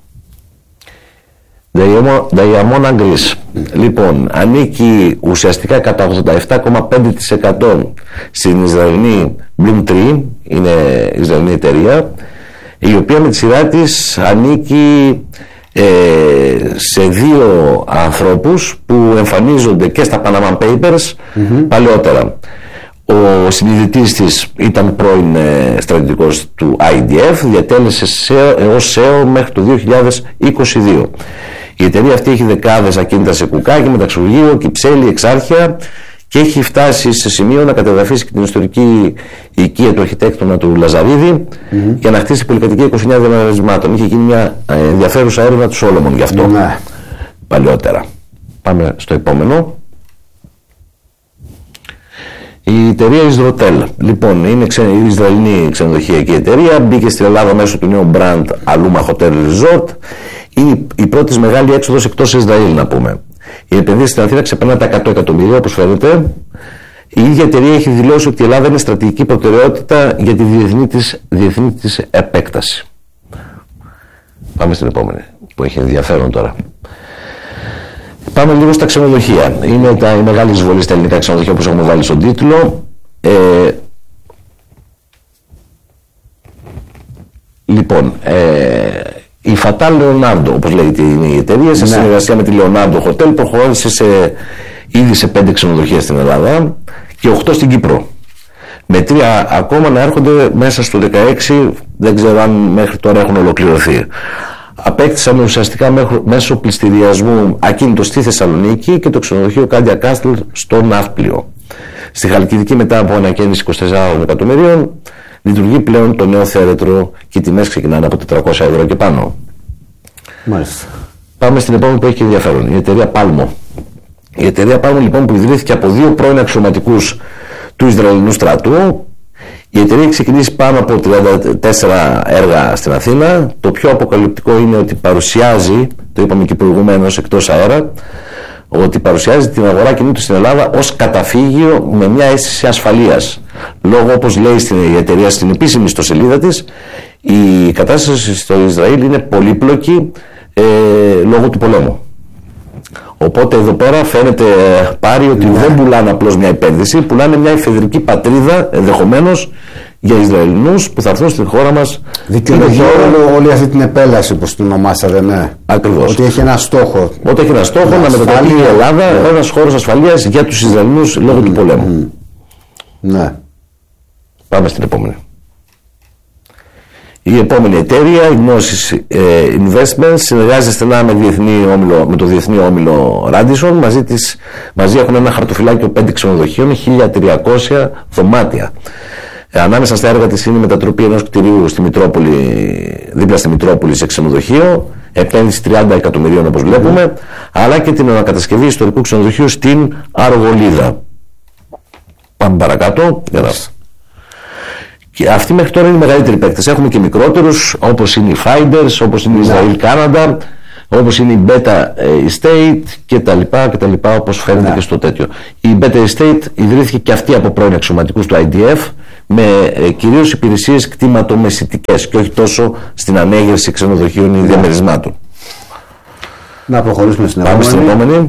Speaker 11: Diamond Greece. Λοιπόν, ανήκει ουσιαστικά κατά ογδόντα επτά κόμμα πέντε τοις εκατό στην Ισραηλινή Bloom Tree, είναι Ισραηλινή εταιρεία, η οποία με τη σειρά της ανήκει ε, σε δύο ανθρώπους που εμφανίζονται και στα Panama Papers mm-hmm. παλαιότερα. Ο συνειδητής της ήταν πρώην ε, στρατιωτικός του άι ντι εφ, διατέλεσε ως σι ι ο μέχρι το δύο χιλιάδες είκοσι δύο. Η εταιρεία αυτή έχει δεκάδες ακίνητα σε Κουκάκι, Μεταξουργείο, Κυψέλη, Εξάρχεια και έχει φτάσει σε σημείο να κατεδαφίσει και την ιστορική οικία του αρχιτέκτονα του Λαζαρίδη mm-hmm. για να χτίσει πολυκατοικία είκοσι εννέα διαμερισμάτων. Είχε γίνει μια ενδιαφέρουσα έρευνα του Σόλομον γι' αυτό mm-hmm. παλιότερα. Πάμε στο επόμενο. Η εταιρεία Ισδροτέλ. Λοιπόν, είναι ξε... η Ισραηλινή ξενοδοχειακή εταιρεία. Μπήκε στην Ελλάδα μέσω του νέου brand Aluma Hotel Resort. Είναι η πρώτη μεγάλη έξοδος εκτός Ισραήλ, να πούμε. Η επενδύση στην Αθήνα ξεπερνά τα εκατό εκατομμύρια, όπως φαίνεται. Η ίδια εταιρεία έχει δηλώσει ότι η Ελλάδα είναι στρατηγική προτεραιότητα για τη διεθνή της, διεθνή της επέκταση. Πάμε στην επόμενη, που έχει ενδιαφέρον τώρα. Πάμε λίγο στα ξενοδοχεία. Είναι τα, η μεγάλη εισβολή στα ελληνικά ξενοδοχεία, όπως έχουμε βάλει στον τίτλο. Ε, λοιπόν, ε, η Fatal Leonardo, όπως λέγεται είναι η εταιρεία, σε ναι. συνεργασία με τη Leonardo Hotel, προχώρησε σε, ήδη σε πέντε ξενοδοχεία στην Ελλάδα και οκτώ στην Κύπρο. Με τρία ακόμα να έρχονται μέσα στο δεκαέξι, δεν ξέρω αν μέχρι τώρα έχουν ολοκληρωθεί. Απέκτησαν ουσιαστικά μέσω πληστηριασμού ακίνητο στη Θεσσαλονίκη και το ξενοδοχείο Κάντια Κάστλ στο Ναύπλιο. Στη Χαλκιδική, μετά από ανακαίνιση είκοσι τεσσάρων εκατομμυρίων, λειτουργεί πλέον το νέο θέρετρο και οι τιμές ξεκινάνε από τετρακόσια ευρώ και πάνω. Μάλιστα. Πάμε στην επόμενη που έχει και ενδιαφέρον. Η εταιρεία Palmo. Η εταιρεία Palmo λοιπόν που ιδρύθηκε από δύο πρώην αξιωματικούς του Ισραηλινού στρατού. Η εταιρεία έχει ξεκινήσει πάνω από τριάντα τέσσερα έργα στην Αθήνα. Το πιο αποκαλυπτικό είναι ότι παρουσιάζει, το είπαμε και προηγουμένως εκτός αέρα, ότι παρουσιάζει την αγορά κινήτου στην Ελλάδα ως καταφύγιο με μια αίσθηση ασφαλείας. Λόγω, όπως λέει στην, η εταιρεία στην επίσημη ιστοσελίδα της, η κατάσταση στο Ισραήλ είναι πολύπλοκη ε, λόγω του πολέμου. Οπότε εδώ πέρα φαίνεται πάρει ότι ναι. δεν πουλάνε απλώς μια επένδυση, πουλάνε μια εφεδρική πατρίδα ενδεχομένως για Ισραηλινούς που θα έρθουν στην χώρα μας.
Speaker 10: Δικαιολογεί όλη, όλη αυτή την επέλαση που την ονομάσατε, ναι.
Speaker 11: Ακριβώς.
Speaker 10: Ότι έχει ένα στόχο.
Speaker 11: Ότι έχει ένα στόχο να μετατραπεί η Ελλάδα ναι. ένας χώρος ασφαλείας για τους Ισραηλινούς λόγω mm. του πολέμου.
Speaker 10: Mm. Ναι.
Speaker 11: Πάμε στην επόμενη. Η επόμενη εταιρεία, η Gnosis Investments, συνεργάζεται στενά με, διεθνή όμιλο, με το διεθνή όμιλο Radisson. Μαζί, της, μαζί έχουν ένα χαρτοφυλάκιο πέντε ξενοδοχείων, χίλια τριακόσια δωμάτια. Ε, ανάμεσα στα έργα της είναι η μετατροπή ενός κτηρίου στη Μητρόπολη, δίπλα στη Μητρόπολη σε ξενοδοχείο, επένδυση τριάντα εκατομμυρίων όπως βλέπουμε, mm. αλλά και την ανακατασκευή ιστορικού ξενοδοχείου στην Αργολίδα. Πάμε παρακάτω. Yes. Και αυτοί μέχρι τώρα είναι οι μεγαλύτεροι παίκτες. Έχουμε και μικρότερους, όπως είναι οι Finders, όπως είναι η Israel Canada, όπως είναι η Beta Estate και τα λοιπά και τα λοιπά, όπως φαίνεται yeah. και στο τέτοιο. Η Beta Estate ιδρύθηκε και αυτή από πρώην αξιωματικούς του άι ντι εφ με ε, κυρίως υπηρεσίες κτηματομεσητικές και όχι τόσο στην ανέγερση ξενοδοχείων ή yeah. διαμερισμάτων.
Speaker 10: Να προχωρήσουμε στην
Speaker 11: επόμενη. Πάμε στην επόμενη.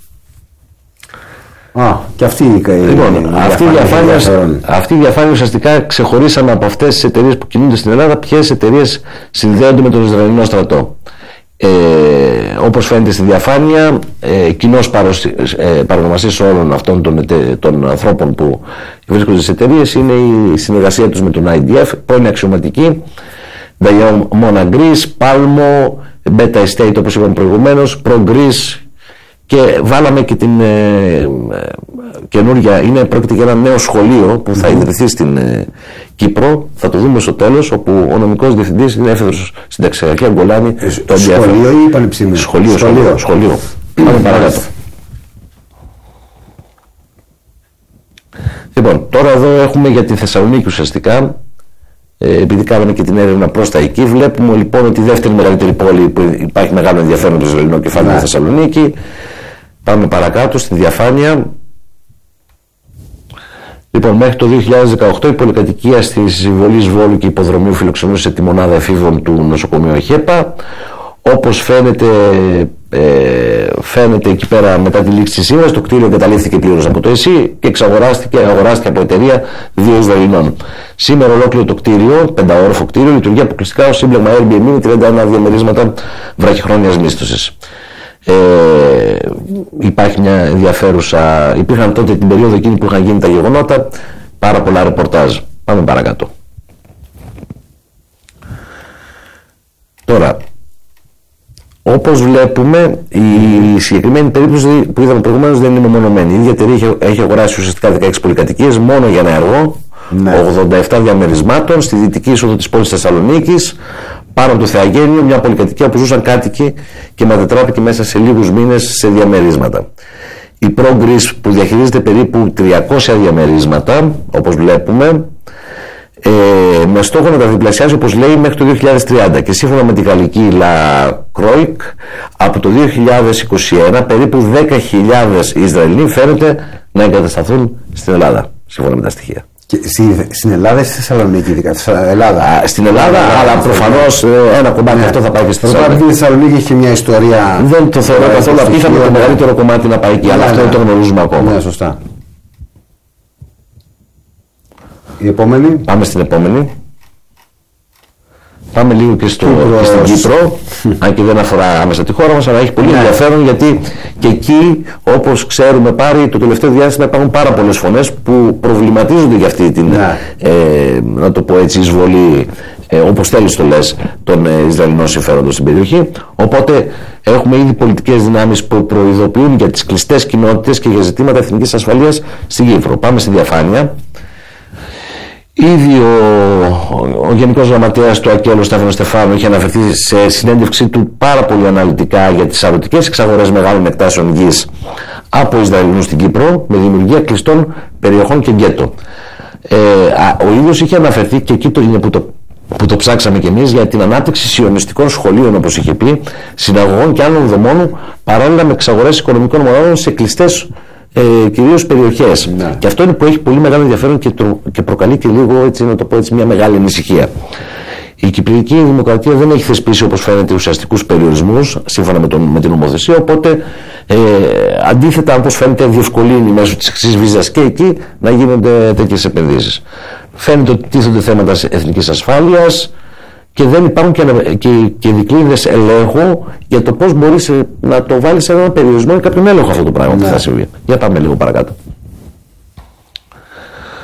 Speaker 10: Α, και αυτή η,
Speaker 11: λοιπόν,
Speaker 10: η,
Speaker 11: αυτή, η διαφάνεια, αυτή η διαφάνεια ουσιαστικά ξεχωρίσαμε από αυτές τις εταιρείες που κινούνται στην Ελλάδα ποιες εταιρείες συνδέονται με τον Ισραηλινό στρατό. Ε, όπως φαίνεται στη διαφάνεια, ε, κοινός ε, παρονομαστής όλων αυτών των, των ανθρώπων που βρίσκονται στις εταιρείες είναι η συνεργασία τους με τον άι ντι εφ, πρώην αξιωματική, Diamond Greece, Palmo, Beta Estate όπως είπαμε προηγουμένως, Pro Greece. Και βάλαμε και την ε, ε, καινούργια, είναι, πρόκειται για ένα νέο σχολείο που θα ιδρυθεί στην ε, Κύπρο, θα το δούμε στο τέλος, όπου ο νομικός διευθυντής είναι έφεδρος στην Ταξιακή Αγκολάνη.
Speaker 10: Ε, το σχολείο ή πανεπιστήμιο?
Speaker 11: Σχολείο, σχολείο, σχολείο. Πάμε παρακάτω. Λοιπόν, τώρα εδώ έχουμε για τη Θεσσαλονίκη ουσιαστικά, ε, επειδή κάναμε και την έρευνα προς τα εκεί, βλέπουμε λοιπόν ότι η δεύτερη μεγαλύτερη πόλη που υπάρχει μεγάλο ενδιαφέρον το Ισραηλινό κεφάλαιο είναι η Θεσσαλονίκη. Πάμε παρακάτω στη διαφάνεια. Λοιπόν, μέχρι το δύο χιλιάδες δεκαοκτώ η πολυκατοικία στη Συμβολής Βόλου και υποδρομίου φιλοξενούσε τη μονάδα εφήβων του νοσοκομείου ΕΧΕΠΑ. Όπως φαίνεται, ε, φαίνεται εκεί πέρα μετά τη λήξη της σύμβασης, το κτίριο εγκαταλείφθηκε πλήρως από το ΕΣΥ και εξαγοράστηκε αγοράστηκε από εταιρεία δύο Ισραηλινών. Σήμερα ολόκληρο το κτίριο, πενταόροφο κτίριο, λειτουργεί αποκλειστικά ως σύμπλεγμα Airbnb με τριάντα ένα διαμερίσματα βραχυχρόνιας μίσθωσης. Ε, υπάρχει μια ενδιαφέρουσα, υπήρχαν τότε την περίοδο εκείνη που είχαν γίνει τα γεγονότα πάρα πολλά ρεπορτάζ. Πάμε παρακάτω. Τώρα, όπως βλέπουμε, η συγκεκριμένη περίπτωση που είδαμε προηγουμένως δεν είναι μεμονωμένη. Η ίδια εταιρεία έχει αγοράσει ουσιαστικά δεκαέξι πολυκατοικίες μόνο για ένα έργο, ναι. ογδόντα επτά διαμερισμάτων στη δυτική είσοδο της πόλης Θεσσαλονίκης, πάνω από το Θεαγένειο, μια πολυκατοικία που ζούσαν κάτοικοι και μετατράπηκε μέσα σε λίγους μήνες σε διαμερίσματα. Η Pro Greece που διαχειρίζεται περίπου τριακόσια διαμερίσματα, όπως βλέπουμε, ε, με στόχο να τα διπλασιάσει, όπως λέει, μέχρι το δύο χιλιάδες τριάντα, και σύμφωνα με τη γαλλική La Croix, από το δύο χιλιάδες είκοσι ένα περίπου δέκα χιλιάδες Ισραηλοί φαίνεται να εγκατασταθούν στην Ελλάδα, σύμφωνα με τα στοιχεία.
Speaker 10: Και στη, στην Ελλάδα ή στη Θεσσαλονίκη, ειδικά στην Ελλάδα.
Speaker 11: Α, στην Ελλάδα, Ελλάδα αλλά προφανώς ένα κομμάτι ναι. αυτό θα πάει και στη
Speaker 10: Θεσσαλονίκη. Η Θεσσαλονίκη έχει μια ιστορία.
Speaker 11: Δεν το θεωρώ καθόλου απίθανο το μεγαλύτερο κομμάτι να πάει εκεί, ναι, αλλά αυτό δεν ναι. το γνωρίζουμε ακόμα.
Speaker 10: Ναι, σωστά. Η επόμενη.
Speaker 11: Πάμε στην επόμενη. Πάμε λίγο και, στο, και στην Κύπρο, αν και δεν αφορά άμεσα τη χώρα μας, αλλά έχει πολύ yeah. ενδιαφέρον, γιατί και εκεί, όπως ξέρουμε πάρει, το τελευταίο διάστημα υπάρχουν πάρα πολλές φωνές που προβληματίζονται για αυτή την, yeah. ε, να το πω έτσι, εισβολή, ε, όπως θέλεις το λες, των ε, Ισραηλινών συμφέροντων στην περιοχή. Οπότε έχουμε ήδη πολιτικές δυνάμεις που προειδοποιούν για τις κλειστές κοινότητες και για ζητήματα εθνικής ασφαλείας στην Κύπρο. Πάμε στη διαφάνεια. Ήδη ο, ο, ο Γενικός Γραμματέας του ΑΚΕΛ, Στέφανος Στεφάνου, είχε αναφερθεί σε συνέντευξή του πάρα πολύ αναλυτικά για τις σαρωτικές εξαγορές μεγάλων εκτάσεων γης από Ισραηλινούς στην Κύπρο με δημιουργία κλειστών περιοχών και γκέτο. Ε, ο ίδιος είχε αναφερθεί, και εκεί το είναι που το, που το ψάξαμε κι εμείς, για την ανάπτυξη σιωνιστικών σχολείων, όπως είχε πει, συναγωγών και άλλων δομών, παράλληλα με εξαγορές οικονομικών μονάδων σε κλειστές Ε, κυρίως περιοχές. Ναι. Και αυτό είναι που έχει πολύ μεγάλο ενδιαφέρον και, το, και προκαλεί και λίγο, έτσι να το πω έτσι, μια μεγάλη ανησυχία. Η Κυπριακή Δημοκρατία δεν έχει θεσπίσει, όπως φαίνεται, ουσιαστικούς περιορισμούς σύμφωνα με, τον, με την νομοθεσία, οπότε ε, αντίθετα, όπως φαίνεται, διευκολύνει μέσω της χρυσής βίζας και εκεί να γίνονται τέτοιες επενδύσεις. Φαίνεται ότι τίθενται θέματα εθνικής ασφάλειας και δεν υπάρχουν και, και, και δικλείδες ελέγχου για το πώς μπορείς να το βάλεις σε έναν περιορισμό ή κάποιον έλεγχο αυτό το πράγμα, ναι, που θα συμβεί. Για πάμε λίγο παρακάτω.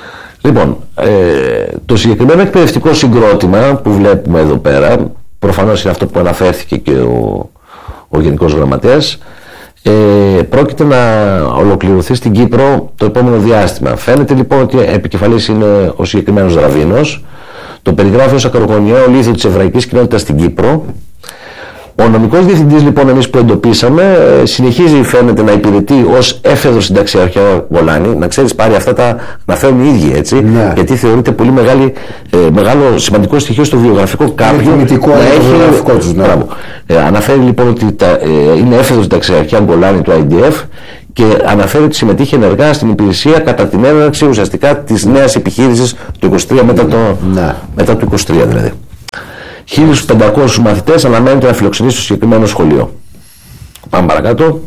Speaker 11: Λοιπόν, ε, το συγκεκριμένο εκπαιδευτικό συγκρότημα που βλέπουμε εδώ πέρα, προφανώς είναι αυτό που αναφέρθηκε και ο, ο Γενικός Γραμματέας, ε, πρόκειται να ολοκληρωθεί στην Κύπρο το επόμενο διάστημα. Φαίνεται λοιπόν ότι επικεφαλής είναι ο συγκεκριμένος Ραβίνος. Το περιγράφει ως ακρογωνιαίο λίθο της εβραϊκής κοινότητας στην Κύπρο. Ο νομικός διευθυντής λοιπόν, εμείς που εντοπίσαμε, συνεχίζει φαίνεται να υπηρετεί ως έφεδρος συνταξιαρχία Γολάνη. Να ξέρεις, πάρει αυτά τα αναφέρουν οι ίδιοι, έτσι, ναι. Γιατί θεωρείται πολύ μεγάλη, ε, μεγάλο σημαντικό στοιχείο στο βιογραφικό κάποιου.
Speaker 10: Είναι τιμητικό το βιογραφικό τους, ναι.
Speaker 11: ε, Αναφέρει λοιπόν ότι τα, ε, είναι έφεδρος συνταξιαρχία Γολάνη του άι ντι εφ και αναφέρει ότι συμμετείχε ενεργά στην υπηρεσία κατά την έναρξη ουσιαστικά της νέας επιχείρησης του είκοσι τρία, μετά το, ναι. μετά το είκοσι τρία δηλαδή. χίλιους πεντακόσιους μαθητές αναμένεται να φιλοξενήσει στο συγκεκριμένο σχολείο. Πάμε παρακάτω.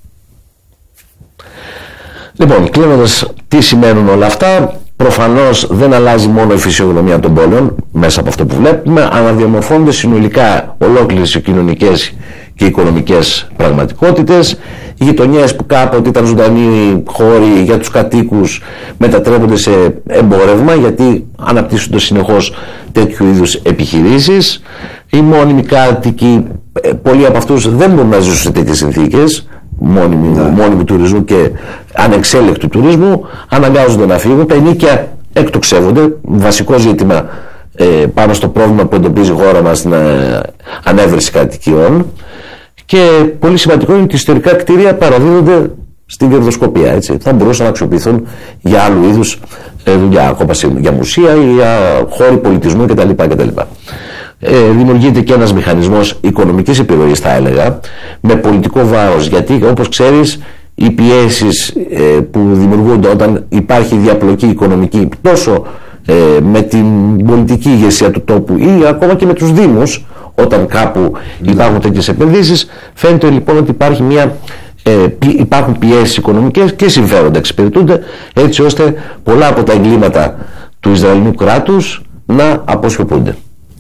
Speaker 11: Λοιπόν, κλείνοντας, τι σημαίνουν όλα αυτά? Προφανώς δεν αλλάζει μόνο η φυσιογνωμία των πόλεων μέσα από αυτό που βλέπουμε, αναδιαμορφώνονται συνολικά ολόκληρες οι κοινωνικές και οικονομικές πραγματικότητες. Οι γειτονιές που κάποτε ήταν ζωντανοί χώροι για τους κατοίκους μετατρέπονται σε εμπόρευμα, γιατί αναπτύσσονται συνεχώς τέτοιου είδους επιχειρήσεις. Οι μόνιμοι κάτοικοι, πολλοί από αυτούς δεν μπορούν να ζήσουν σε τέτοιες συνθήκες μόνιμου, ναι. μόνιμου τουρισμού και ανεξέλεκτου τουρισμού, αναγκάζονται να φύγουν. Τα ενίκια εκτοξεύονται, βασικό ζήτημα ε, πάνω στο πρόβλημα που εντοπίζει η χώρα μας, στην ε, ανέβρεση κατοικιών. Και πολύ σημαντικό είναι ότι ιστορικά κτίρια παραδίδονται στην κερδοσκοπία. Έτσι. Θα μπορούσαν να αξιοποιηθούν για άλλου είδους ε, δουλειά, ακόμα για μουσεία ή για χώροι πολιτισμού κτλ. κτλ. Ε, δημιουργείται και ένας μηχανισμός οικονομικής επιρροής, θα έλεγα, με πολιτικό βάρος, γιατί όπως ξέρεις οι πιέσεις ε, που δημιουργούνται όταν υπάρχει διαπλοκή οικονομική τόσο ε, με την πολιτική ηγεσία του τόπου ή ακόμα και με τους δήμους, όταν κάπου υπάρχουν τέτοιες επενδύσεις, φαίνεται λοιπόν ότι υπάρχει μια, ε, υπάρχουν πιέσεις οικονομικές και συμφέροντα εξυπηρετούνται, έτσι ώστε πολλά από τα εγκλήματα του Ισραηλινού κράτους να αποσιωπούνται.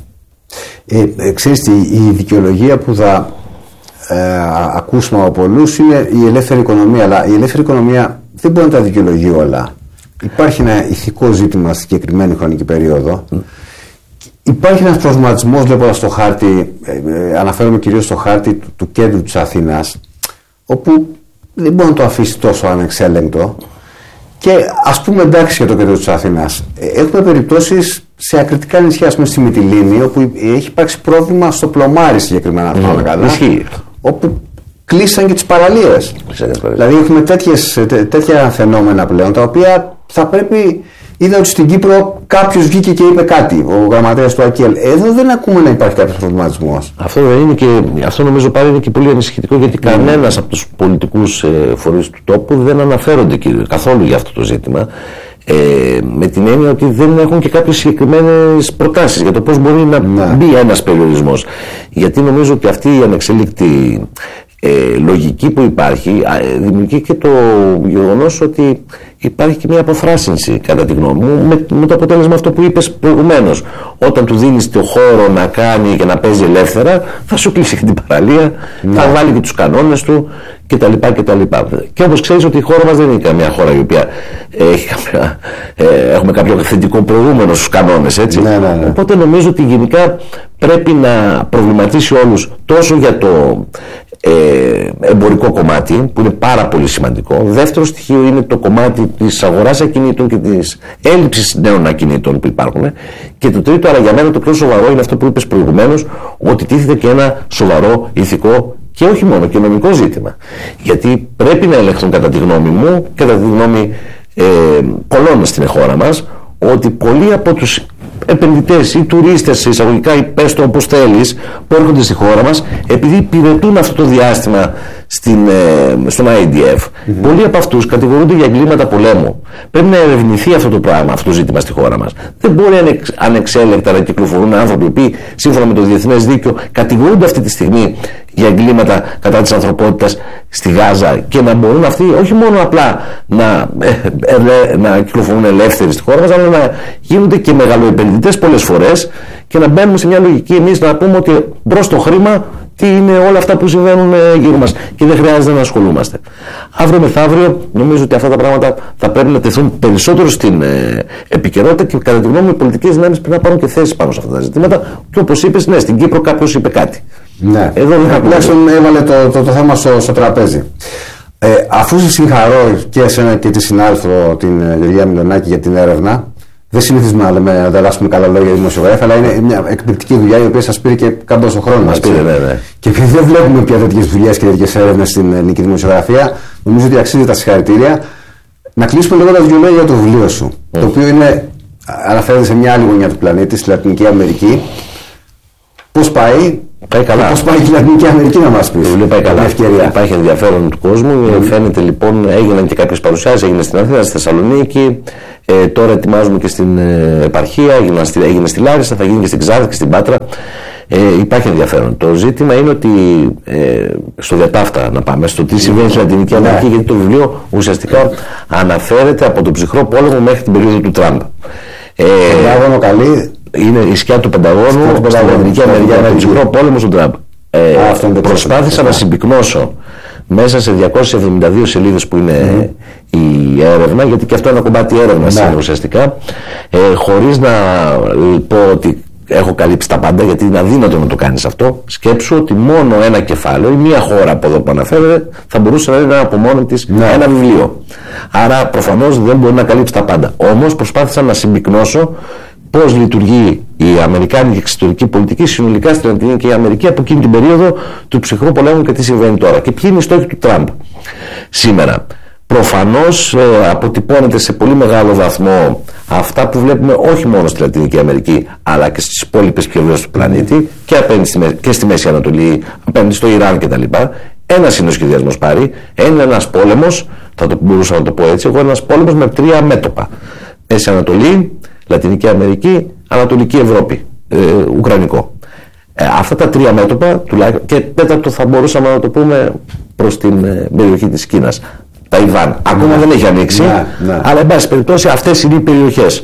Speaker 10: Ε, ε, ξέρεις, η, η δικαιολογία που θα ε, ακούσουμε από πολλούς είναι η ελεύθερη οικονομία, αλλά η ελεύθερη οικονομία δεν μπορεί να τα δικαιολογεί όλα. Υπάρχει ένα ηθικό ζήτημα στη συγκεκριμένη χρονική περίοδο. Mm. Υπάρχει ένας προβληματισμός, βλέποντας το χάρτη, ε, ε, αναφέρομαι κυρίως στο χάρτη του, του κέντρου της Αθήνας, όπου δεν μπορεί να το αφήσει τόσο ανεξέλεγκτο. Και ας πούμε, εντάξει, για το κέντρο της Αθήνας, έχουμε περιπτώσεις σε ακριτικά νησιά, ας πούμε στη Μυτιλήνη, όπου έχει υπάρξει πρόβλημα στο πλωμάρι συγκεκριμένα, mm. καλά, όπου κλείσαν και τις παραλίες. Δηλαδή έχουμε τέτοιες, τέ, τέτοια φαινόμενα πλέον, τα οποία θα πρέπει... Είδα ότι στην Κύπρο κάποιος βγήκε και είπε κάτι, ο γραμματέας του ΑΚΕΛ. Εδώ δεν ακούμε να υπάρχει κάποιος προβληματισμός.
Speaker 11: Αυτό δεν είναι και, αυτό νομίζω πάλι είναι και πολύ ανησυχητικό, γιατί mm. κανένας από τους πολιτικούς ε, φορείς του τόπου δεν αναφέρονται και, καθόλου για αυτό το ζήτημα. Ε, με την έννοια ότι δεν έχουν και κάποιες συγκεκριμένες προτάσεις για το πώς μπορεί να mm. μπει ένας περιορισμός. Γιατί νομίζω ότι αυτή η ανεξέλεκτη ε, λογική που υπάρχει ε, δημιουργεί και το γεγονός ότι υπάρχει και μια αποθράσινση, κατά τη γνώμη μου, με, με το αποτέλεσμα αυτό που είπες προηγουμένως. Όταν του δίνεις το χώρο να κάνει και να παίζει ελεύθερα, θα σου κλείσει και την παραλία, ναι. θα βάλει και τους κανόνες του κτλ. κτλ. Και όπως ξέρεις ότι η χώρα μας δεν είναι καμία χώρα η οποία έχει καμία, ε, έχουμε κάποιο θετικό προηγούμενο στους κανόνες, έτσι. Ναι, ναι, ναι. Οπότε νομίζω ότι γενικά πρέπει να προβληματίσει όλους τόσο για το ε, εμπορικό κομμάτι, που είναι πάρα πολύ σημαντικό. Δεύτερο στοιχείο είναι το κομμάτι της αγοράς ακινήτων και της έλλειψης νέων ακινήτων που υπάρχουν. Και το τρίτο, αλλά για μένα το πιο σοβαρό, είναι αυτό που είπες προηγουμένως, ότι τίθεται και ένα σοβαρό ηθικό και όχι μόνο και νομικό ζήτημα. Γιατί πρέπει να ελεγχθούν, κατά τη γνώμη μου, κατά τη γνώμη ε, πολλών στην χώρα μας, ότι πολλοί από τους επενδυτές ή τουρίστες, εισαγωγικά, ή πες το όπως θέλεις, που έρχονται στη χώρα μας, επειδή υπηρετούν αυτό το διάστημα στην, ε, στον άι ντι εφ, mm-hmm. πολλοί από αυτούς κατηγορούνται για εγκλήματα πολέμου. Πρέπει να ερευνηθεί αυτό το πράγμα, αυτό το ζήτημα στη χώρα μας. Δεν μπορεί ανεξ, ανεξέλεκτα να κυκλοφορούν άνθρωποι που, σύμφωνα με το διεθνές δίκαιο, κατηγορούνται αυτή τη στιγμή για εγκλήματα κατά της ανθρωπότητας στη Γάζα, και να μπορούν αυτοί όχι μόνο απλά να, ε, ε, να κυκλοφορούν ελεύθεροι στη χώρα μας, αλλά να γίνονται και μεγαλοεπενδυτές πολλές φορές και να μπαίνουμε σε μια λογική εμείς να πούμε ότι μπρος το χρήμα τι είναι όλα αυτά που συμβαίνουν γύρω μας και δεν χρειάζεται να ασχολούμαστε. Αύριο μεθαύριο νομίζω ότι αυτά τα πράγματα θα πρέπει να τεθούν περισσότερο στην ε, επικαιρότητα και κατά τη γνώμη μου οι πολιτικές δυνάμεις πρέπει να πάρουν και θέσεις πάνω σε αυτά τα ζητήματα και όπως είπες, ναι, στην Κύπρο κάποιος είπε κάτι.
Speaker 10: Ναι,
Speaker 11: εδώ δεν
Speaker 10: τουλάχιστον έβαλε το, το, το θέμα στο, στο τραπέζι. Ε, αφού σε συγχαρώ και εσένα και τη συνάδελφο την Γεωργία Μιλονάκη για την έρευνα, δεν συνηθίζουμε να λέμε να δελάσουμε καλά λόγια για δημοσιογράφοι, αλλά είναι μια εκπληκτική δουλειά η οποία σας πήρε και κάμποσο χρόνο.
Speaker 11: Μας πήρε, ναι, ναι.
Speaker 10: Και επειδή δεν βλέπουμε πια τέτοιες δουλειές και τέτοιες έρευνες στην ελληνική δημοσιογραφία, νομίζω ότι αξίζει τα συγχαρητήρια. Να κλείσουμε λίγο τα δύο λόγια για το βιβλίο σου, mm. το οποίο είναι, αναφέρεται σε μια άλλη γωνιά του πλανήτη, στη Λατινική Αμερική. Πώς πάει,
Speaker 11: πάει καλά.
Speaker 10: Πώς πάει η Λατινική Αμερική, να μας πεις.
Speaker 11: Το βιβλίο πάει καλά. Υπάρχει ενδιαφέρον του κόσμου. Mm. Φαίνεται λοιπόν, έγιναν και κάποιες παρουσιάσεις, έγινε στην Αθήνα, στη Θεσσαλονίκη. Ε, τώρα ετοιμάζουμε και στην ε, επαρχία, έγινε στη, έγινε στη Λάρισα, θα γίνει και στην Ξάρτη και στην Πάτρα. Ε, υπάρχει ενδιαφέρον. Το ζήτημα είναι ότι ε, στο διατάφτα να πάμε, στο τι συμβαίνει στη Λατινική Αμερική, γιατί το βιβλίο ουσιαστικά αναφέρεται από τον ψυχρό πόλεμο μέχρι την περίοδο του Τραμπ.
Speaker 10: Ε, Πεντάγωνο καλή.
Speaker 11: Είναι η σκιά του Πενταγώνου στην Λατινική Αμερική με τον ψυχρό πόλεμο του Τραμπ. Ε, προσπάθησα να συμπυκνώσω μέσα σε διακόσιες εβδομήντα δύο σελίδες που είναι mm. η έρευνα, γιατί και αυτό είναι ένα κομμάτι έρευνας είναι ουσιαστικά, ε, χωρίς να πω ότι έχω καλύψει τα πάντα, γιατί είναι αδύνατο να το κάνεις αυτό. Σκέψου ότι μόνο ένα κεφάλαιο ή μία χώρα από εδώ που αναφέρεται θα μπορούσε να είναι από μόνο της ναι. ένα βιβλίο. Άρα προφανώς δεν μπορεί να καλύψει τα πάντα. Όμως προσπάθησα να συμπυκνώσω πώς λειτουργεί η αμερικάνικη εξωτερική πολιτική συνολικά στην Λατινική Αμερική από εκείνη την περίοδο του ψυχρού πολέμου και τι συμβαίνει τώρα. Και ποιοι είναι οι στόχοι του Τραμπ σήμερα. Προφανώς ε, αποτυπώνεται σε πολύ μεγάλο βαθμό αυτά που βλέπουμε όχι μόνο στη Λατινική Αμερική αλλά και στις υπόλοιπες πλευρές του πλανήτη και, στη, και στη Μέση Ανατολή, απέναντι στο Ιράν κτλ. Ένας είναι ο σχεδιασμός πάρει, είναι ένας πόλεμος, θα το μπορούσα να το πω έτσι, εγώ ένας πόλεμος με τρία μέτωπα. Μέση Ανατολή, Λατινική Αμερική, Ανατολική Ευρώπη, ε, Ουκρανικό. Ε, αυτά τα τρία μέτωπα, τουλάχιστον, και τέταρτο θα μπορούσαμε να το πούμε προς την ε, περιοχή της Κίνας. Ταϊβάν. Ακόμα ναι. δεν έχει ανοίξει, ναι, ναι. αλλά εν πάση περιπτώσει αυτές είναι οι περιοχές.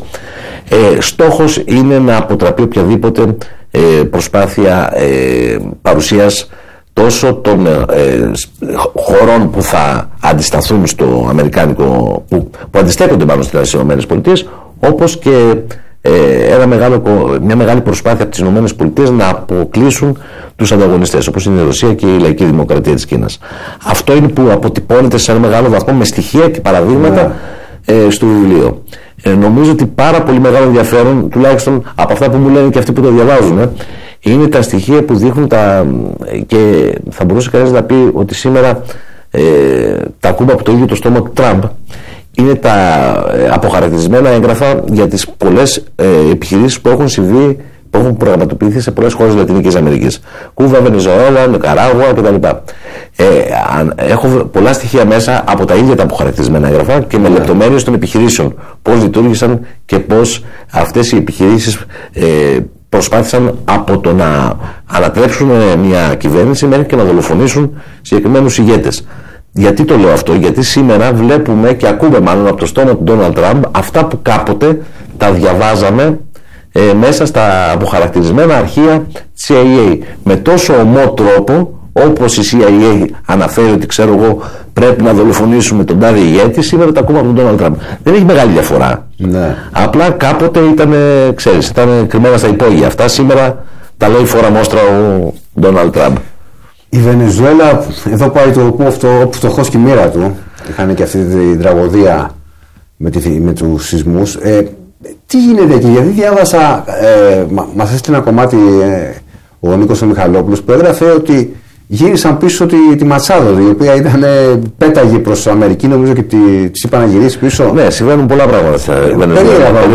Speaker 11: Ε, στόχος είναι να αποτραπεί οποιαδήποτε ε, προσπάθεια ε, παρουσίας τόσο των ε, χωρών που θα αντισταθούν στο αμερικάνικο, που, που αντιστέκονται μάλλον στις ΗΠΑ, όπως και ε, ένα μεγάλο, μια μεγάλη προσπάθεια από τις ΗΠΑ να αποκλείσουν τους ανταγωνιστές, όπως είναι η Ρωσία και η Λαϊκή Δημοκρατία της Κίνας. Αυτό είναι που αποτυπώνεται σε ένα μεγάλο βαθμό με στοιχεία και παραδείγματα yeah. ε, στο βιβλίο. Ε, νομίζω ότι πάρα πολύ μεγάλο ενδιαφέρον, τουλάχιστον από αυτά που μου λένε και αυτοί που το διαβάζουν, ε, είναι τα στοιχεία που δείχνουν τα, και θα μπορούσε κανείς να πει ότι σήμερα ε, τα ακούμε από το ίδιο το στόμα του Τραμπ. Είναι τα ε, αποχαρακτηρισμένα έγγραφα για τις πολλές ε, επιχειρήσεις που έχουν συμβεί, που έχουν προγραμματοποιηθεί σε πολλές χώρες της Λατινικής Αμερικής. Κούβα, Βενεζουέλα, Νικαράγουα κτλ. Ε, έχω πολλά στοιχεία μέσα από τα ίδια τα αποχαρακτηρισμένα έγγραφα και με yeah. λεπτομέρειες των επιχειρήσεων. Πώς λειτουργήσαν και πώς αυτές οι επιχειρήσεις ε, προσπάθησαν από το να ανατρέψουν μια κυβέρνηση μέχρι και να δολοφονήσουν συγκεκριμένους ηγέτες. Γιατί το λέω αυτό? Γιατί σήμερα βλέπουμε και ακούμε μάλλον από το στόμα του Ντόναλντ Τραμπ αυτά που κάποτε τα διαβάζαμε ε, μέσα στα αποχαρακτηρισμένα αρχεία της σι άι έι με τόσο ομό τρόπο, όπως η σι άι έι αναφέρει ότι ξέρω εγώ πρέπει να δολοφονήσουμε τον τάδε ηγέτη, σήμερα τα ακούμε από τον Ντόναλντ Τραμπ. Δεν έχει μεγάλη διαφορά. Ναι. Απλά κάποτε ήταν, ξέρεις, ήταν κρυμμένα στα υπόγεια. Αυτά σήμερα τα λέει φορά μόστρα ο Ντόναλντ Τραμπ.
Speaker 10: Η Βενεζουέλα, εδώ πάει το φτωχός και η μοίρα του. Είχαν και αυτή την τραγωδία με, τη, με τους σεισμούς. Ε, τι γίνεται εκεί? Γιατί διάβασα, ε, μα, μας έστειλε ένα κομμάτι ε, ο Νίκος ο Μιχαλόπουλος που έγραφε ότι γύρισαν πίσω τη, τη Ματσάδο, η οποία ήταν, ε, πέταγε προς Αμερική, νομίζω, και της είπαν να γυρίσει πίσω.
Speaker 11: Ναι, συμβαίνουν πολλά πράγματα στην Βενεζουέλα.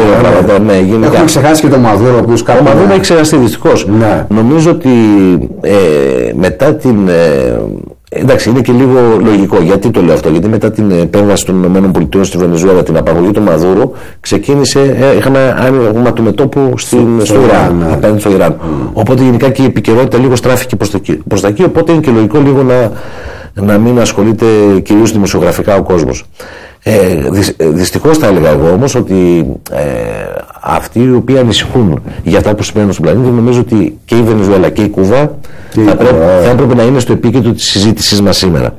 Speaker 11: Ναι, ναι,
Speaker 10: έχουμε ξεχάσει και τον Μαδούρο, ο οποίος
Speaker 11: κάπου. Ο Μαδούρο έχει ξεχαστεί δυστυχώς. Ναι. Νομίζω ότι ε, μετά την. Ε, εντάξει, είναι και λίγο λογικό. Γιατί το λέω αυτό? Γιατί μετά την επέμβαση των ΗΠΑ στη Βενεζουέλα, την απαγωγή του Μαδούρου, ξεκίνησε, ε, είχαμε άνοιγμα του μετώπου στην, στο Ιράν, ναι. απέναντι στο Ιράν. Mm. Οπότε γενικά και η επικαιρότητα λίγο στράφηκε προς τα, προς τα εκεί. Οπότε είναι και λογικό λίγο να, να μην ασχολείται κυρίως δημοσιογραφικά ο κόσμος. Ε, δυ, δυστυχώς θα έλεγα εγώ όμως ότι ε, αυτοί οι οποίοι ανησυχούν για αυτά που συμβαίνουν στον πλανήτη, νομίζω ότι και η Βενεζουέλα και η Κούβα και θα, πρέπει, θα έπρεπε να είναι στο επίκεντρο της συζήτησής μας σήμερα.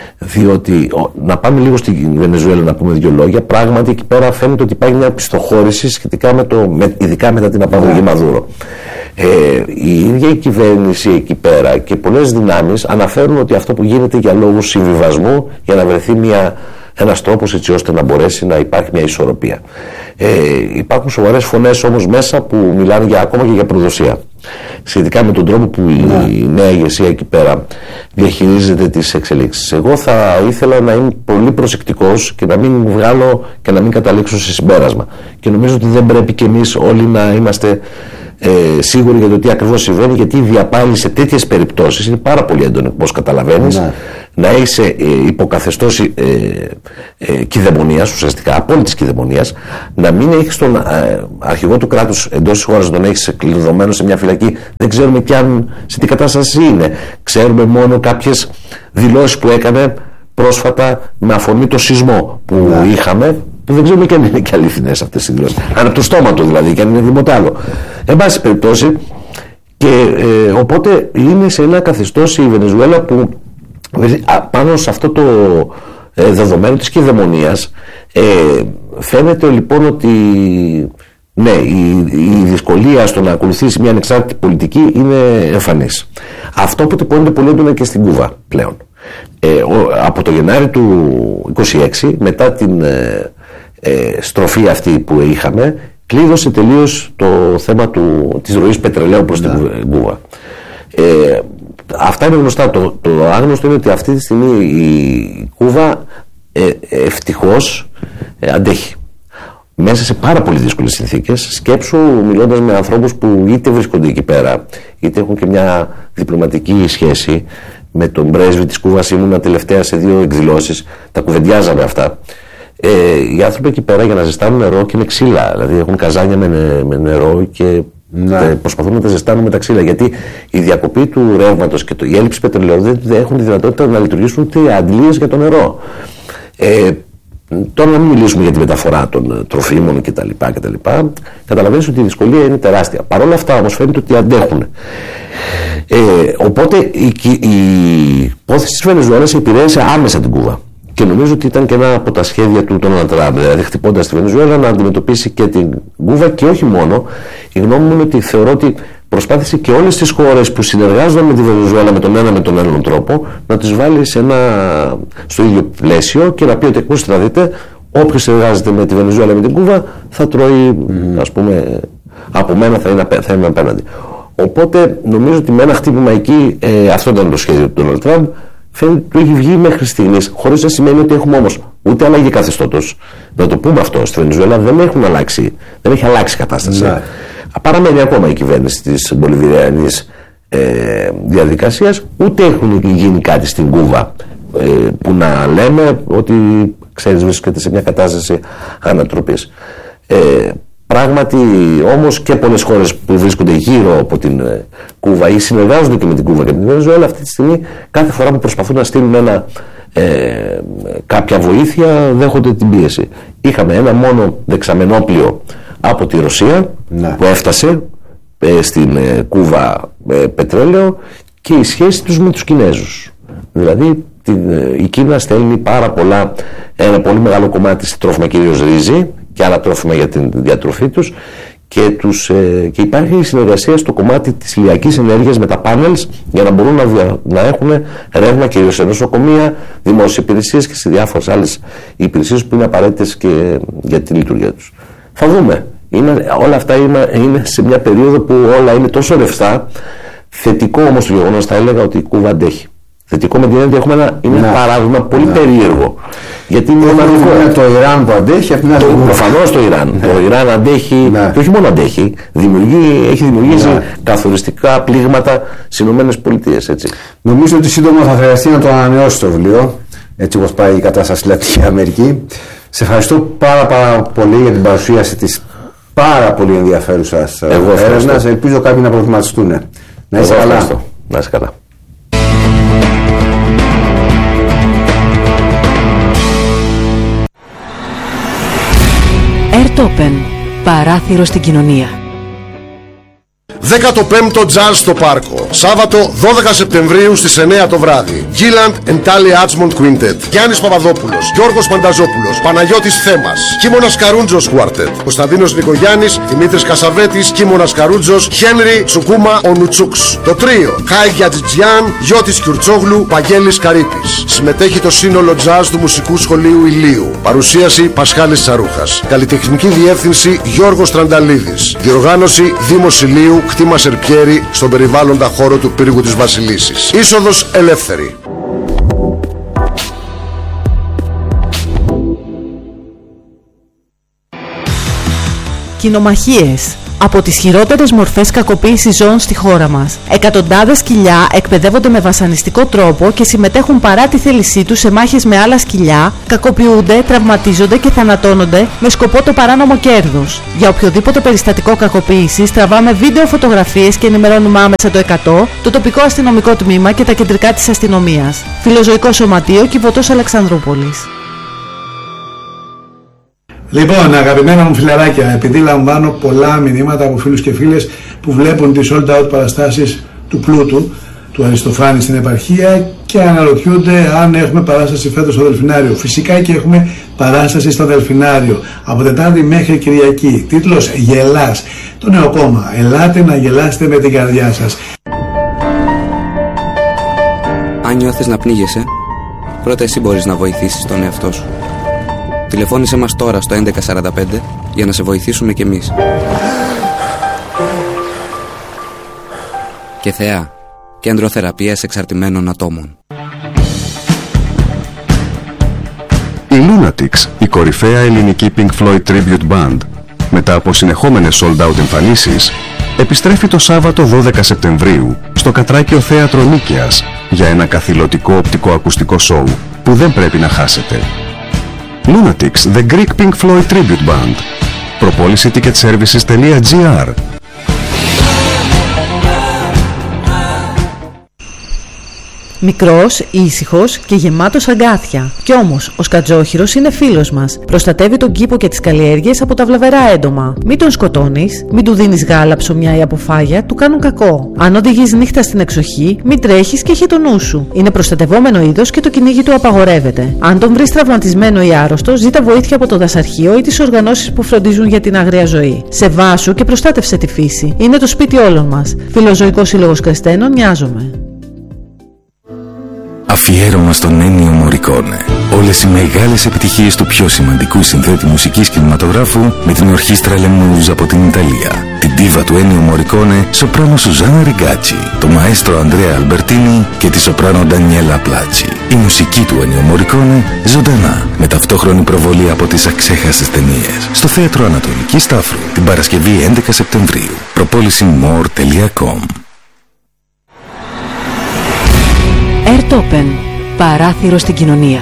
Speaker 11: Διότι ο, να πάμε λίγο στη Βενεζουέλα να πούμε δύο λόγια. Πράγματι εκεί πέρα φαίνεται ότι υπάρχει μια πιστοχώρηση σχετικά με το, με, ειδικά μετά την απαγωγή Μαδούρο. Ε, η ίδια η κυβέρνηση εκεί πέρα και πολλές δυνάμεις αναφέρουν ότι αυτό που γίνεται για λόγους συμβιβασμού, για να βρεθεί μια, ένας τρόπος έτσι ώστε να μπορέσει να υπάρχει μια ισορροπία. Ε, υπάρχουν σοβαρές φωνές όμως μέσα που μιλάνε για, ακόμα και για προδοσία. Σχετικά με τον τρόπο που yeah. η νέα ηγεσία εκεί πέρα διαχειρίζεται τις εξελίξεις. Εγώ θα ήθελα να είμαι πολύ προσεκτικός και να μην βγάλω και να μην καταλήξω σε συμπέρασμα. Και νομίζω ότι δεν πρέπει και εμείς όλοι να είμαστε ε, σίγουροι για το τι ακριβώς συμβαίνει, γιατί η διαπάλη σε τέτοιες περιπτώσεις είναι πάρα πολύ έντονη, όπως καταλαβαίνεις. Yeah. Να είσαι ε, υποκαθεστώς ε, ε, κυδαιμονίας, ουσιαστικά απόλυτης κυδαιμονίας, να μην έχεις τον ε, αρχηγό του κράτους εντός της χώρας, τον έχεις κλειδωμένο σε μια φυλακή, δεν ξέρουμε κι αν σε τι κατάσταση είναι. Ξέρουμε μόνο κάποιες δηλώσεις που έκανε πρόσφατα με αφορμή το σεισμό που yeah. είχαμε, που δεν ξέρουμε κι αν είναι και αληθινές αυτές οι δηλώσεις. Αν από το στόμα του δηλαδή, κι αν είναι τίποτα άλλο. Εν πάση περιπτώσει, και ε, οπότε είναι σε ένα καθεστώς η Βενεζουέλα που πάνω σε αυτό το ε, δεδομένο της κυδαιμονίας ε, φαίνεται λοιπόν ότι ναι, η, η δυσκολία στο να ακολουθήσει μια ανεξάρτητη πολιτική είναι εμφανής. Αυτό που τυπώνεται πολύ έντονα και στην Κούβα πλέον. Ε, ο, από το Γενάρη του είκοσι έξι, μετά την ε, ε, στροφή αυτή που είχαμε, κλείδωσε τελείως το θέμα του, της ροής πετρελαίου προς yeah. την Κούβα. Ε, Αυτά είναι γνωστά. Το, το άγνωστο είναι ότι αυτή τη στιγμή η Κούβα ε, ευτυχώς ε, αντέχει. Μέσα σε πάρα πολύ δύσκολες συνθήκες. Σκέψου μιλώντας με ανθρώπους που είτε βρίσκονται εκεί πέρα, είτε έχουν και μια διπλωματική σχέση με τον πρέσβη της Κούβας. Ήμουνα τελευταία σε δύο εκδηλώσεις, τα κουβεντιάζαμε αυτά. Ε, οι άνθρωποι εκεί πέρα για να ζεστάνουν νερό και με ξύλα, δηλαδή έχουν καζάνια με, με νερό και ναι. προσπαθούν να τα ζεστάνουν με τα ξύλα, γιατί η διακοπή του ρεύματος και το, η έλλειψη πετρελαίου δεν έχουν τη δυνατότητα να λειτουργήσουν ούτε αντλίες για το νερό. Ε, τώρα να μην μιλήσουμε για τη μεταφορά των τροφίμων κτλ. κτλ. Καταλαβαίνεις ότι η δυσκολία είναι τεράστια. Παρ' όλα αυτά όμως φαίνεται ότι αντέχουν. Ε, οπότε η, η υπόθεση της Βενεζουέλας επηρέασε άμεσα την Κούβα. Και νομίζω ότι ήταν και ένα από τα σχέδια του Ντόναλντ Τραμπ, δηλαδή χτυπώντας τη Βενεζουέλα να αντιμετωπίσει και την Κούβα, και όχι μόνο. Η γνώμη μου είναι ότι θεωρώ ότι προσπάθησε και όλες τις χώρες που συνεργάζονταν με τη Βενεζουέλα με τον ένα με τον άλλον τρόπο να τις βάλει σε ένα, στο ίδιο πλαίσιο και να πει ότι ακούστε να δείτε, όποιος συνεργάζεται με τη Βενεζουέλα με την Κούβα θα τρώει, mm. ας πούμε, από μένα θα είναι, θα είναι απέναντι. Οπότε νομίζω ότι με ένα χτύπημα εκεί, ε, αυτό ήταν το σχέδιο του Ντόναλντ Τραμπ. Φαίνεται ότι του έχει βγει μέχρι στιγμής, χωρίς να σημαίνει ότι έχουμε όμως ούτε αλλαγή καθεστώτος. Να το πούμε αυτό, στη Βενεζουέλα δεν έχουν αλλάξει, δεν έχει αλλάξει η κατάσταση. Ναι. Παραμένει ακόμα η κυβέρνηση της μπολιβιριανής ε, διαδικασίας, ούτε έχουν γίνει κάτι στην Κούβα ε, που να λέμε ότι ξέρεις βρίσκεται σε μια κατάσταση ανατροπής. Ε, Πράγματι όμως και πολλές χώρες που βρίσκονται γύρω από την Κούβα ή συνεργάζονται και με την Κούβα και την Βενεζουέλα αυτή τη στιγμή, κάθε φορά που προσπαθούν να στείλουν ένα, ε, κάποια βοήθεια, δέχονται την πίεση. Είχαμε ένα μόνο δεξαμενόπλιο από τη Ρωσία ναι. που έφτασε ε, στην ε, Κούβα ε, πετρέλαιο, και η σχέση τους με τους Κινέζους. Δηλαδή την, ε, η Κίνα στέλνει πάρα πολλά, ένα πολύ μεγάλο κομμάτι στη τρόφιμα, κυρίως ρύζι και άλλα τρόφιμα για την διατροφή τους, και, τους, ε, και υπάρχει συνεργασία στο κομμάτι της ηλιακής ενέργειας με τα πάνελς για να μπορούν να, δια, να έχουν ρεύμα κυρίως σε νοσοκομεία, δημόσιες υπηρεσίες και σε διάφορες άλλες υπηρεσίες που είναι απαραίτητες και για τη λειτουργία τους. Θα δούμε. Είναι, όλα αυτά είναι, είναι σε μια περίοδο που όλα είναι τόσο ρευστά. Θετικό όμως το γεγονός θα έλεγα ότι η Κούβα αντέχει. Θετικό με την έννοια ότι έχουμε ένα, είναι ένα παράδειγμα πολύ ναι. περίεργο. Γιατί είναι
Speaker 10: μοναδικό. Το Ιράν που αντέχει, από την άλλη.
Speaker 11: Προφανώς το Ιράν. Ναι. Το Ιράν αντέχει, ναι. και όχι μόνο αντέχει, δημιουργεί, έχει δημιουργήσει ναι. καθοριστικά πλήγματα στις ΗΠΑ.
Speaker 10: Νομίζω ότι σύντομα θα χρειαστεί να το ανανεώσει το βιβλίο, έτσι όπως πάει η κατάσταση στη Λατινική Αμερική. Σε ευχαριστώ πάρα, πάρα πολύ για την παρουσίαση της πάρα πολύ ενδιαφέρουσας έρευνας. Ελπίζω κάποιοι να προβληματιστούν. Να είσαι καλά.
Speaker 11: Να είσαι καλά.
Speaker 9: Airtopen. Παράθυρο στην κοινωνία.
Speaker 4: δέκατο πέμπτο Jazz στο Πάρκο. Σάββατο δώδεκα Σεπτεμβρίου στις εννέα το βράδυ. Gilland and Tali Atzmont Quintet. Γιάννης Παπαδόπουλος, Γιώργος Πανταζόπουλος, Παναγιώτης Θέμας, Κίμωνας Καρούντζος Quartet, Κωνσταντίνος Νικογιάννης, Δημήτρης Κασαβέτης, Κίμωνας Καρούντζος, Χένρι Τσουκούμα Ονουτσούξ. Το τρίο Χάιγια Τζιτζιάν, Γιώτης Κιουρτσόγλου, Βαγγέλης Καρύπης. Συμμετέχει το σύνολο Jazz του Μουσικού Σχολείου Ηλίου. Παρουσίαση Πασχάλης Τσαρούχας. Καλλιτεχνική διεύθυνση Γιώργος Τρανταλίδης. Διοργάνωση Δήμος Ηλίου, κτήμα Σερπιέρη, στον περιβάλλοντα χώρο του πύργου της Βασιλίσσης. Είσοδος ελεύθερη.
Speaker 2: Κοινομαχίες. Από τις χειρότερες μορφές κακοποίησης ζώων στη χώρα μας. Εκατοντάδες σκυλιά εκπαιδεύονται με βασανιστικό τρόπο και συμμετέχουν παρά τη θέλησή τους σε μάχες με άλλα σκυλιά, κακοποιούνται, τραυματίζονται και θανατώνονται με σκοπό το παράνομο κέρδος. Για οποιοδήποτε περιστατικό κακοποίησης τραβάμε βίντεο φωτογραφίες και ενημερώνουμε άμεσα το εκατό, το τοπικό αστυνομικό τμήμα και τα κεντρικά της αστυνομίας. Φιλοζωικό Σωματείο, Κιβωτός Αλεξανδρούπολης.
Speaker 12: Λοιπόν, αγαπημένα μου φιλαράκια, επειδή λαμβάνω πολλά μηνύματα από φίλους και φίλες που βλέπουν τις sold out παραστάσεις του Πλούτου, του Αριστοφάνη στην επαρχία και αναρωτιούνται αν έχουμε παράσταση φέτος στο Δελφινάριο. Φυσικά και έχουμε παράσταση στο Δελφινάριο από Τετάρτη μέχρι Κυριακή. Τίτλος Γελάς. Το νέο κόμμα. Ελάτε να γελάσετε με την καρδιά σας.
Speaker 13: Αν νιώθεις να πνίγεσαι, πρώτα εσύ μπορείς να βοηθήσεις τον εαυτό σου. Τηλεφώνησέ μας τώρα στο έντεκα σαράντα πέντε για να σε βοηθήσουμε κι εμείς. Και Θεά, κέντρο θεραπείας εξαρτημένων ατόμων.
Speaker 14: Η Lunatics, η κορυφαία ελληνική Pink Floyd Tribute Band, μετά από συνεχόμενες sold out εμφανίσεις, επιστρέφει το Σάββατο δώδεκα Σεπτεμβρίου στο Κατράκιο Θέατρο Νίκαιας για ένα καθηλωτικό οπτικοακουστικό σοου που δεν πρέπει να χάσετε. Lunatics, The Greek Pink Floyd Tribute Band. Προπόληση ticketservices τελεία τζι άρ.
Speaker 2: Μικρός, ήσυχος και γεμάτος αγκάθια. Κι όμως, ο σκατζόχυρος είναι φίλος μας. Προστατεύει τον κήπο και τις καλλιέργειες από τα βλαβερά έντομα. Μην τον σκοτώνεις, μην του δίνεις γάλα, ψωμιά ή αποφάγια, του κάνουν κακό. Αν οδηγείς νύχτα στην εξοχή, μην τρέχεις και έχει το νου σου. Είναι προστατευόμενο είδος και το κυνήγι του απαγορεύεται. Αν τον βρεις τραυματισμένο ή άρρωστο, ζήτα βοήθεια από το δασαρχείο ή τις οργανώσεις που φροντίζουν για την άγρια ζωή. Σεβάσου και προστάτευσε τη φύση. Είναι το σπίτι όλων μας. Φιλοζωικός Σύλλογος Κρεστένων, Νοιάζομαι.
Speaker 15: Αφιέρωμα στον Ennio Morricone. Όλες οι μεγάλες επιτυχίες του πιο σημαντικού συνθέτη μουσικής κινηματογράφου με την ορχήστρα Lemurs από την Ιταλία. Την ντίβα του Ennio Morricone, σοπράνο Σουζάνα Ριγκάτσι, το μαέστρο Ανδρέα Αλμπερτίνι και τη σοπράνο Ντανιέλα Πλάτσι. Η μουσική του Ennio Morricone ζωντανά, με ταυτόχρονη προβολή από τις αξέχαστες ταινίες. Στο Θέατρο Ανατολική Σταύρου, την Παρασκευή έντεκα Σεπτεμβρίου. προπόληση more τελεία com.
Speaker 9: Airtopen. Παράθυρο στην κοινωνία.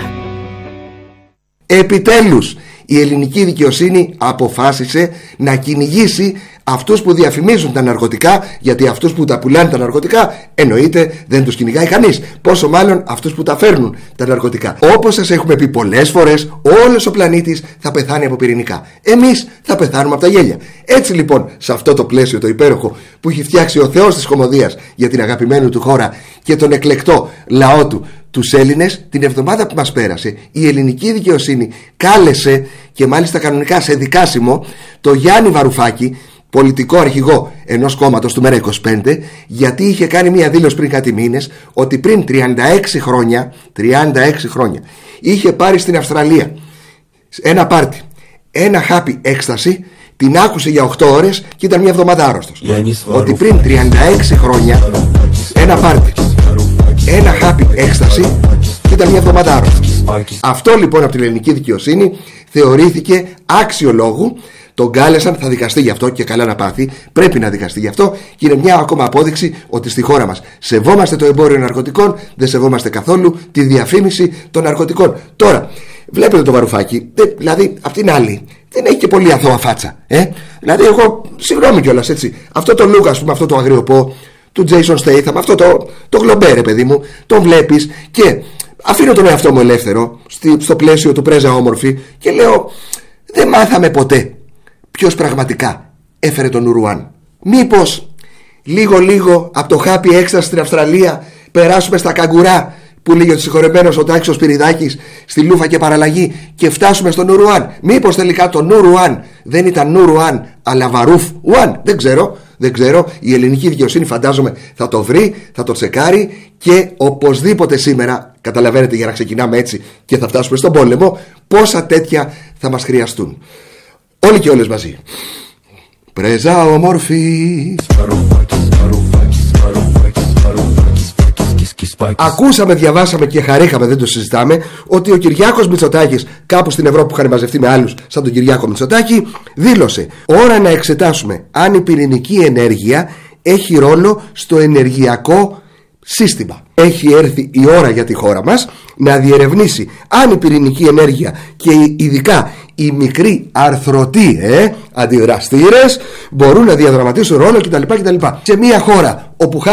Speaker 16: Επιτέλους, η ελληνική δικαιοσύνη αποφάσισε να κυνηγήσει αυτούς που διαφημίζουν τα ναρκωτικά, γιατί αυτούς που τα πουλάνε τα ναρκωτικά εννοείται δεν τους κυνηγάει κανείς, πόσο μάλλον αυτούς που τα φέρνουν τα ναρκωτικά. Όπως σας έχουμε πει πολλές φορές, όλος ο πλανήτης θα πεθάνει από πυρηνικά. Εμείς θα πεθάνουμε από τα γέλια. Έτσι λοιπόν, σε αυτό το πλαίσιο το υπέροχο που έχει φτιάξει ο Θεός της κωμωδίας για την αγαπημένη του χώρα και τον εκλεκτό λαό του, τους Έλληνες, την εβδομάδα που μας πέρασε η ελληνική δικαιοσύνη κάλεσε, και μάλιστα κανονικά σε δικάσιμο, το Γιάννη Βαρουφάκη, πολιτικό αρχηγό ενός κόμματος του ΜΕΡΑ είκοσι πέντε, γιατί είχε κάνει μια δήλωση πριν κάτι μήνες ότι πριν τριάντα έξι χρόνια τριάντα έξι χρόνια είχε πάρει στην Αυστραλία ένα πάρτι, ένα χάπι έκσταση, την άκουσε για οκτώ ώρες και ήταν μια εβδομάδα άρρωστος. Ότι πριν τριάντα έξι χρόνια ένα πάρτι, ένα χάπι έκσταση και ήταν μια εβδομάδα άρρωστος. Αυτό λοιπόν από την ελληνική δικαιοσύνη θεωρήθηκε άξιο λόγου. Τον κάλεσαν, θα δικαστεί γι' αυτό και καλά να πάθει. Πρέπει να δικαστεί γι' αυτό και είναι μια ακόμα απόδειξη ότι στη χώρα μας σεβόμαστε το εμπόριο ναρκωτικών, δεν σεβόμαστε καθόλου τη διαφήμιση των ναρκωτικών. Τώρα, βλέπετε το Βαρουφάκι, δηλαδή απ' την άλλη δεν έχει και πολύ αθώα φάτσα. Ε? Δηλαδή, εγώ συγγνώμη κιόλας έτσι. Αυτό το look, ας πούμε, αυτό το αγριοπό του Jason Statham, αυτό το, το γλομπέρε, παιδί μου, τον βλέπεις και αφήνω τον εαυτό μου ελεύθερο στο πλαίσιο του πρέζα όμορφη και λέω, δεν μάθαμε ποτέ ποιος πραγματικά έφερε τον Ουρουάν? Μήπως λίγο λίγο από το happy έξταση στην Αυστραλία περάσουμε στα καγκουρά που λέγει ο συγχωρεμένος ο Τάκης ο Σπυριδάκης, στη Λούφα και παραλλαγή, και φτάσουμε στον Ουρουάν? Μήπως τελικά το Ουρουάν δεν ήταν Ουρουάν αλλά Βαρούφ Ουάν? Δεν ξέρω, δεν ξέρω. Η ελληνική δικαιοσύνη φαντάζομαι θα το βρει, θα το τσεκάρει, και οπωσδήποτε σήμερα, καταλαβαίνετε, για να ξεκινάμε έτσι και θα φτάσουμε στον πόλεμο, πόσα τέτοια θα μας χρειαστούν. Όλοι και όλες μαζί. Πρέζα όμορφη. Ακούσαμε, διαβάσαμε και χαρήκαμε, δεν το συζητάμε, ότι ο Κυριάκος Μητσοτάκης, κάπου στην Ευρώπη που είχαν μαζευτεί με άλλους σαν τον Κυριάκο Μητσοτάκη, δήλωσε: ώρα να εξετάσουμε αν η πυρηνική ενέργεια έχει ρόλο στο ενεργειακό σύστημα. Έχει έρθει η ώρα για τη χώρα μας να διερευνήσει αν η πυρηνική ενέργεια και ειδικά οι μικροί αρθρωτοί ε, αντιδραστήρες μπορούν να διαδραματίσουν ρόλο κτλ. κτλ. Σε μια χώρα όπου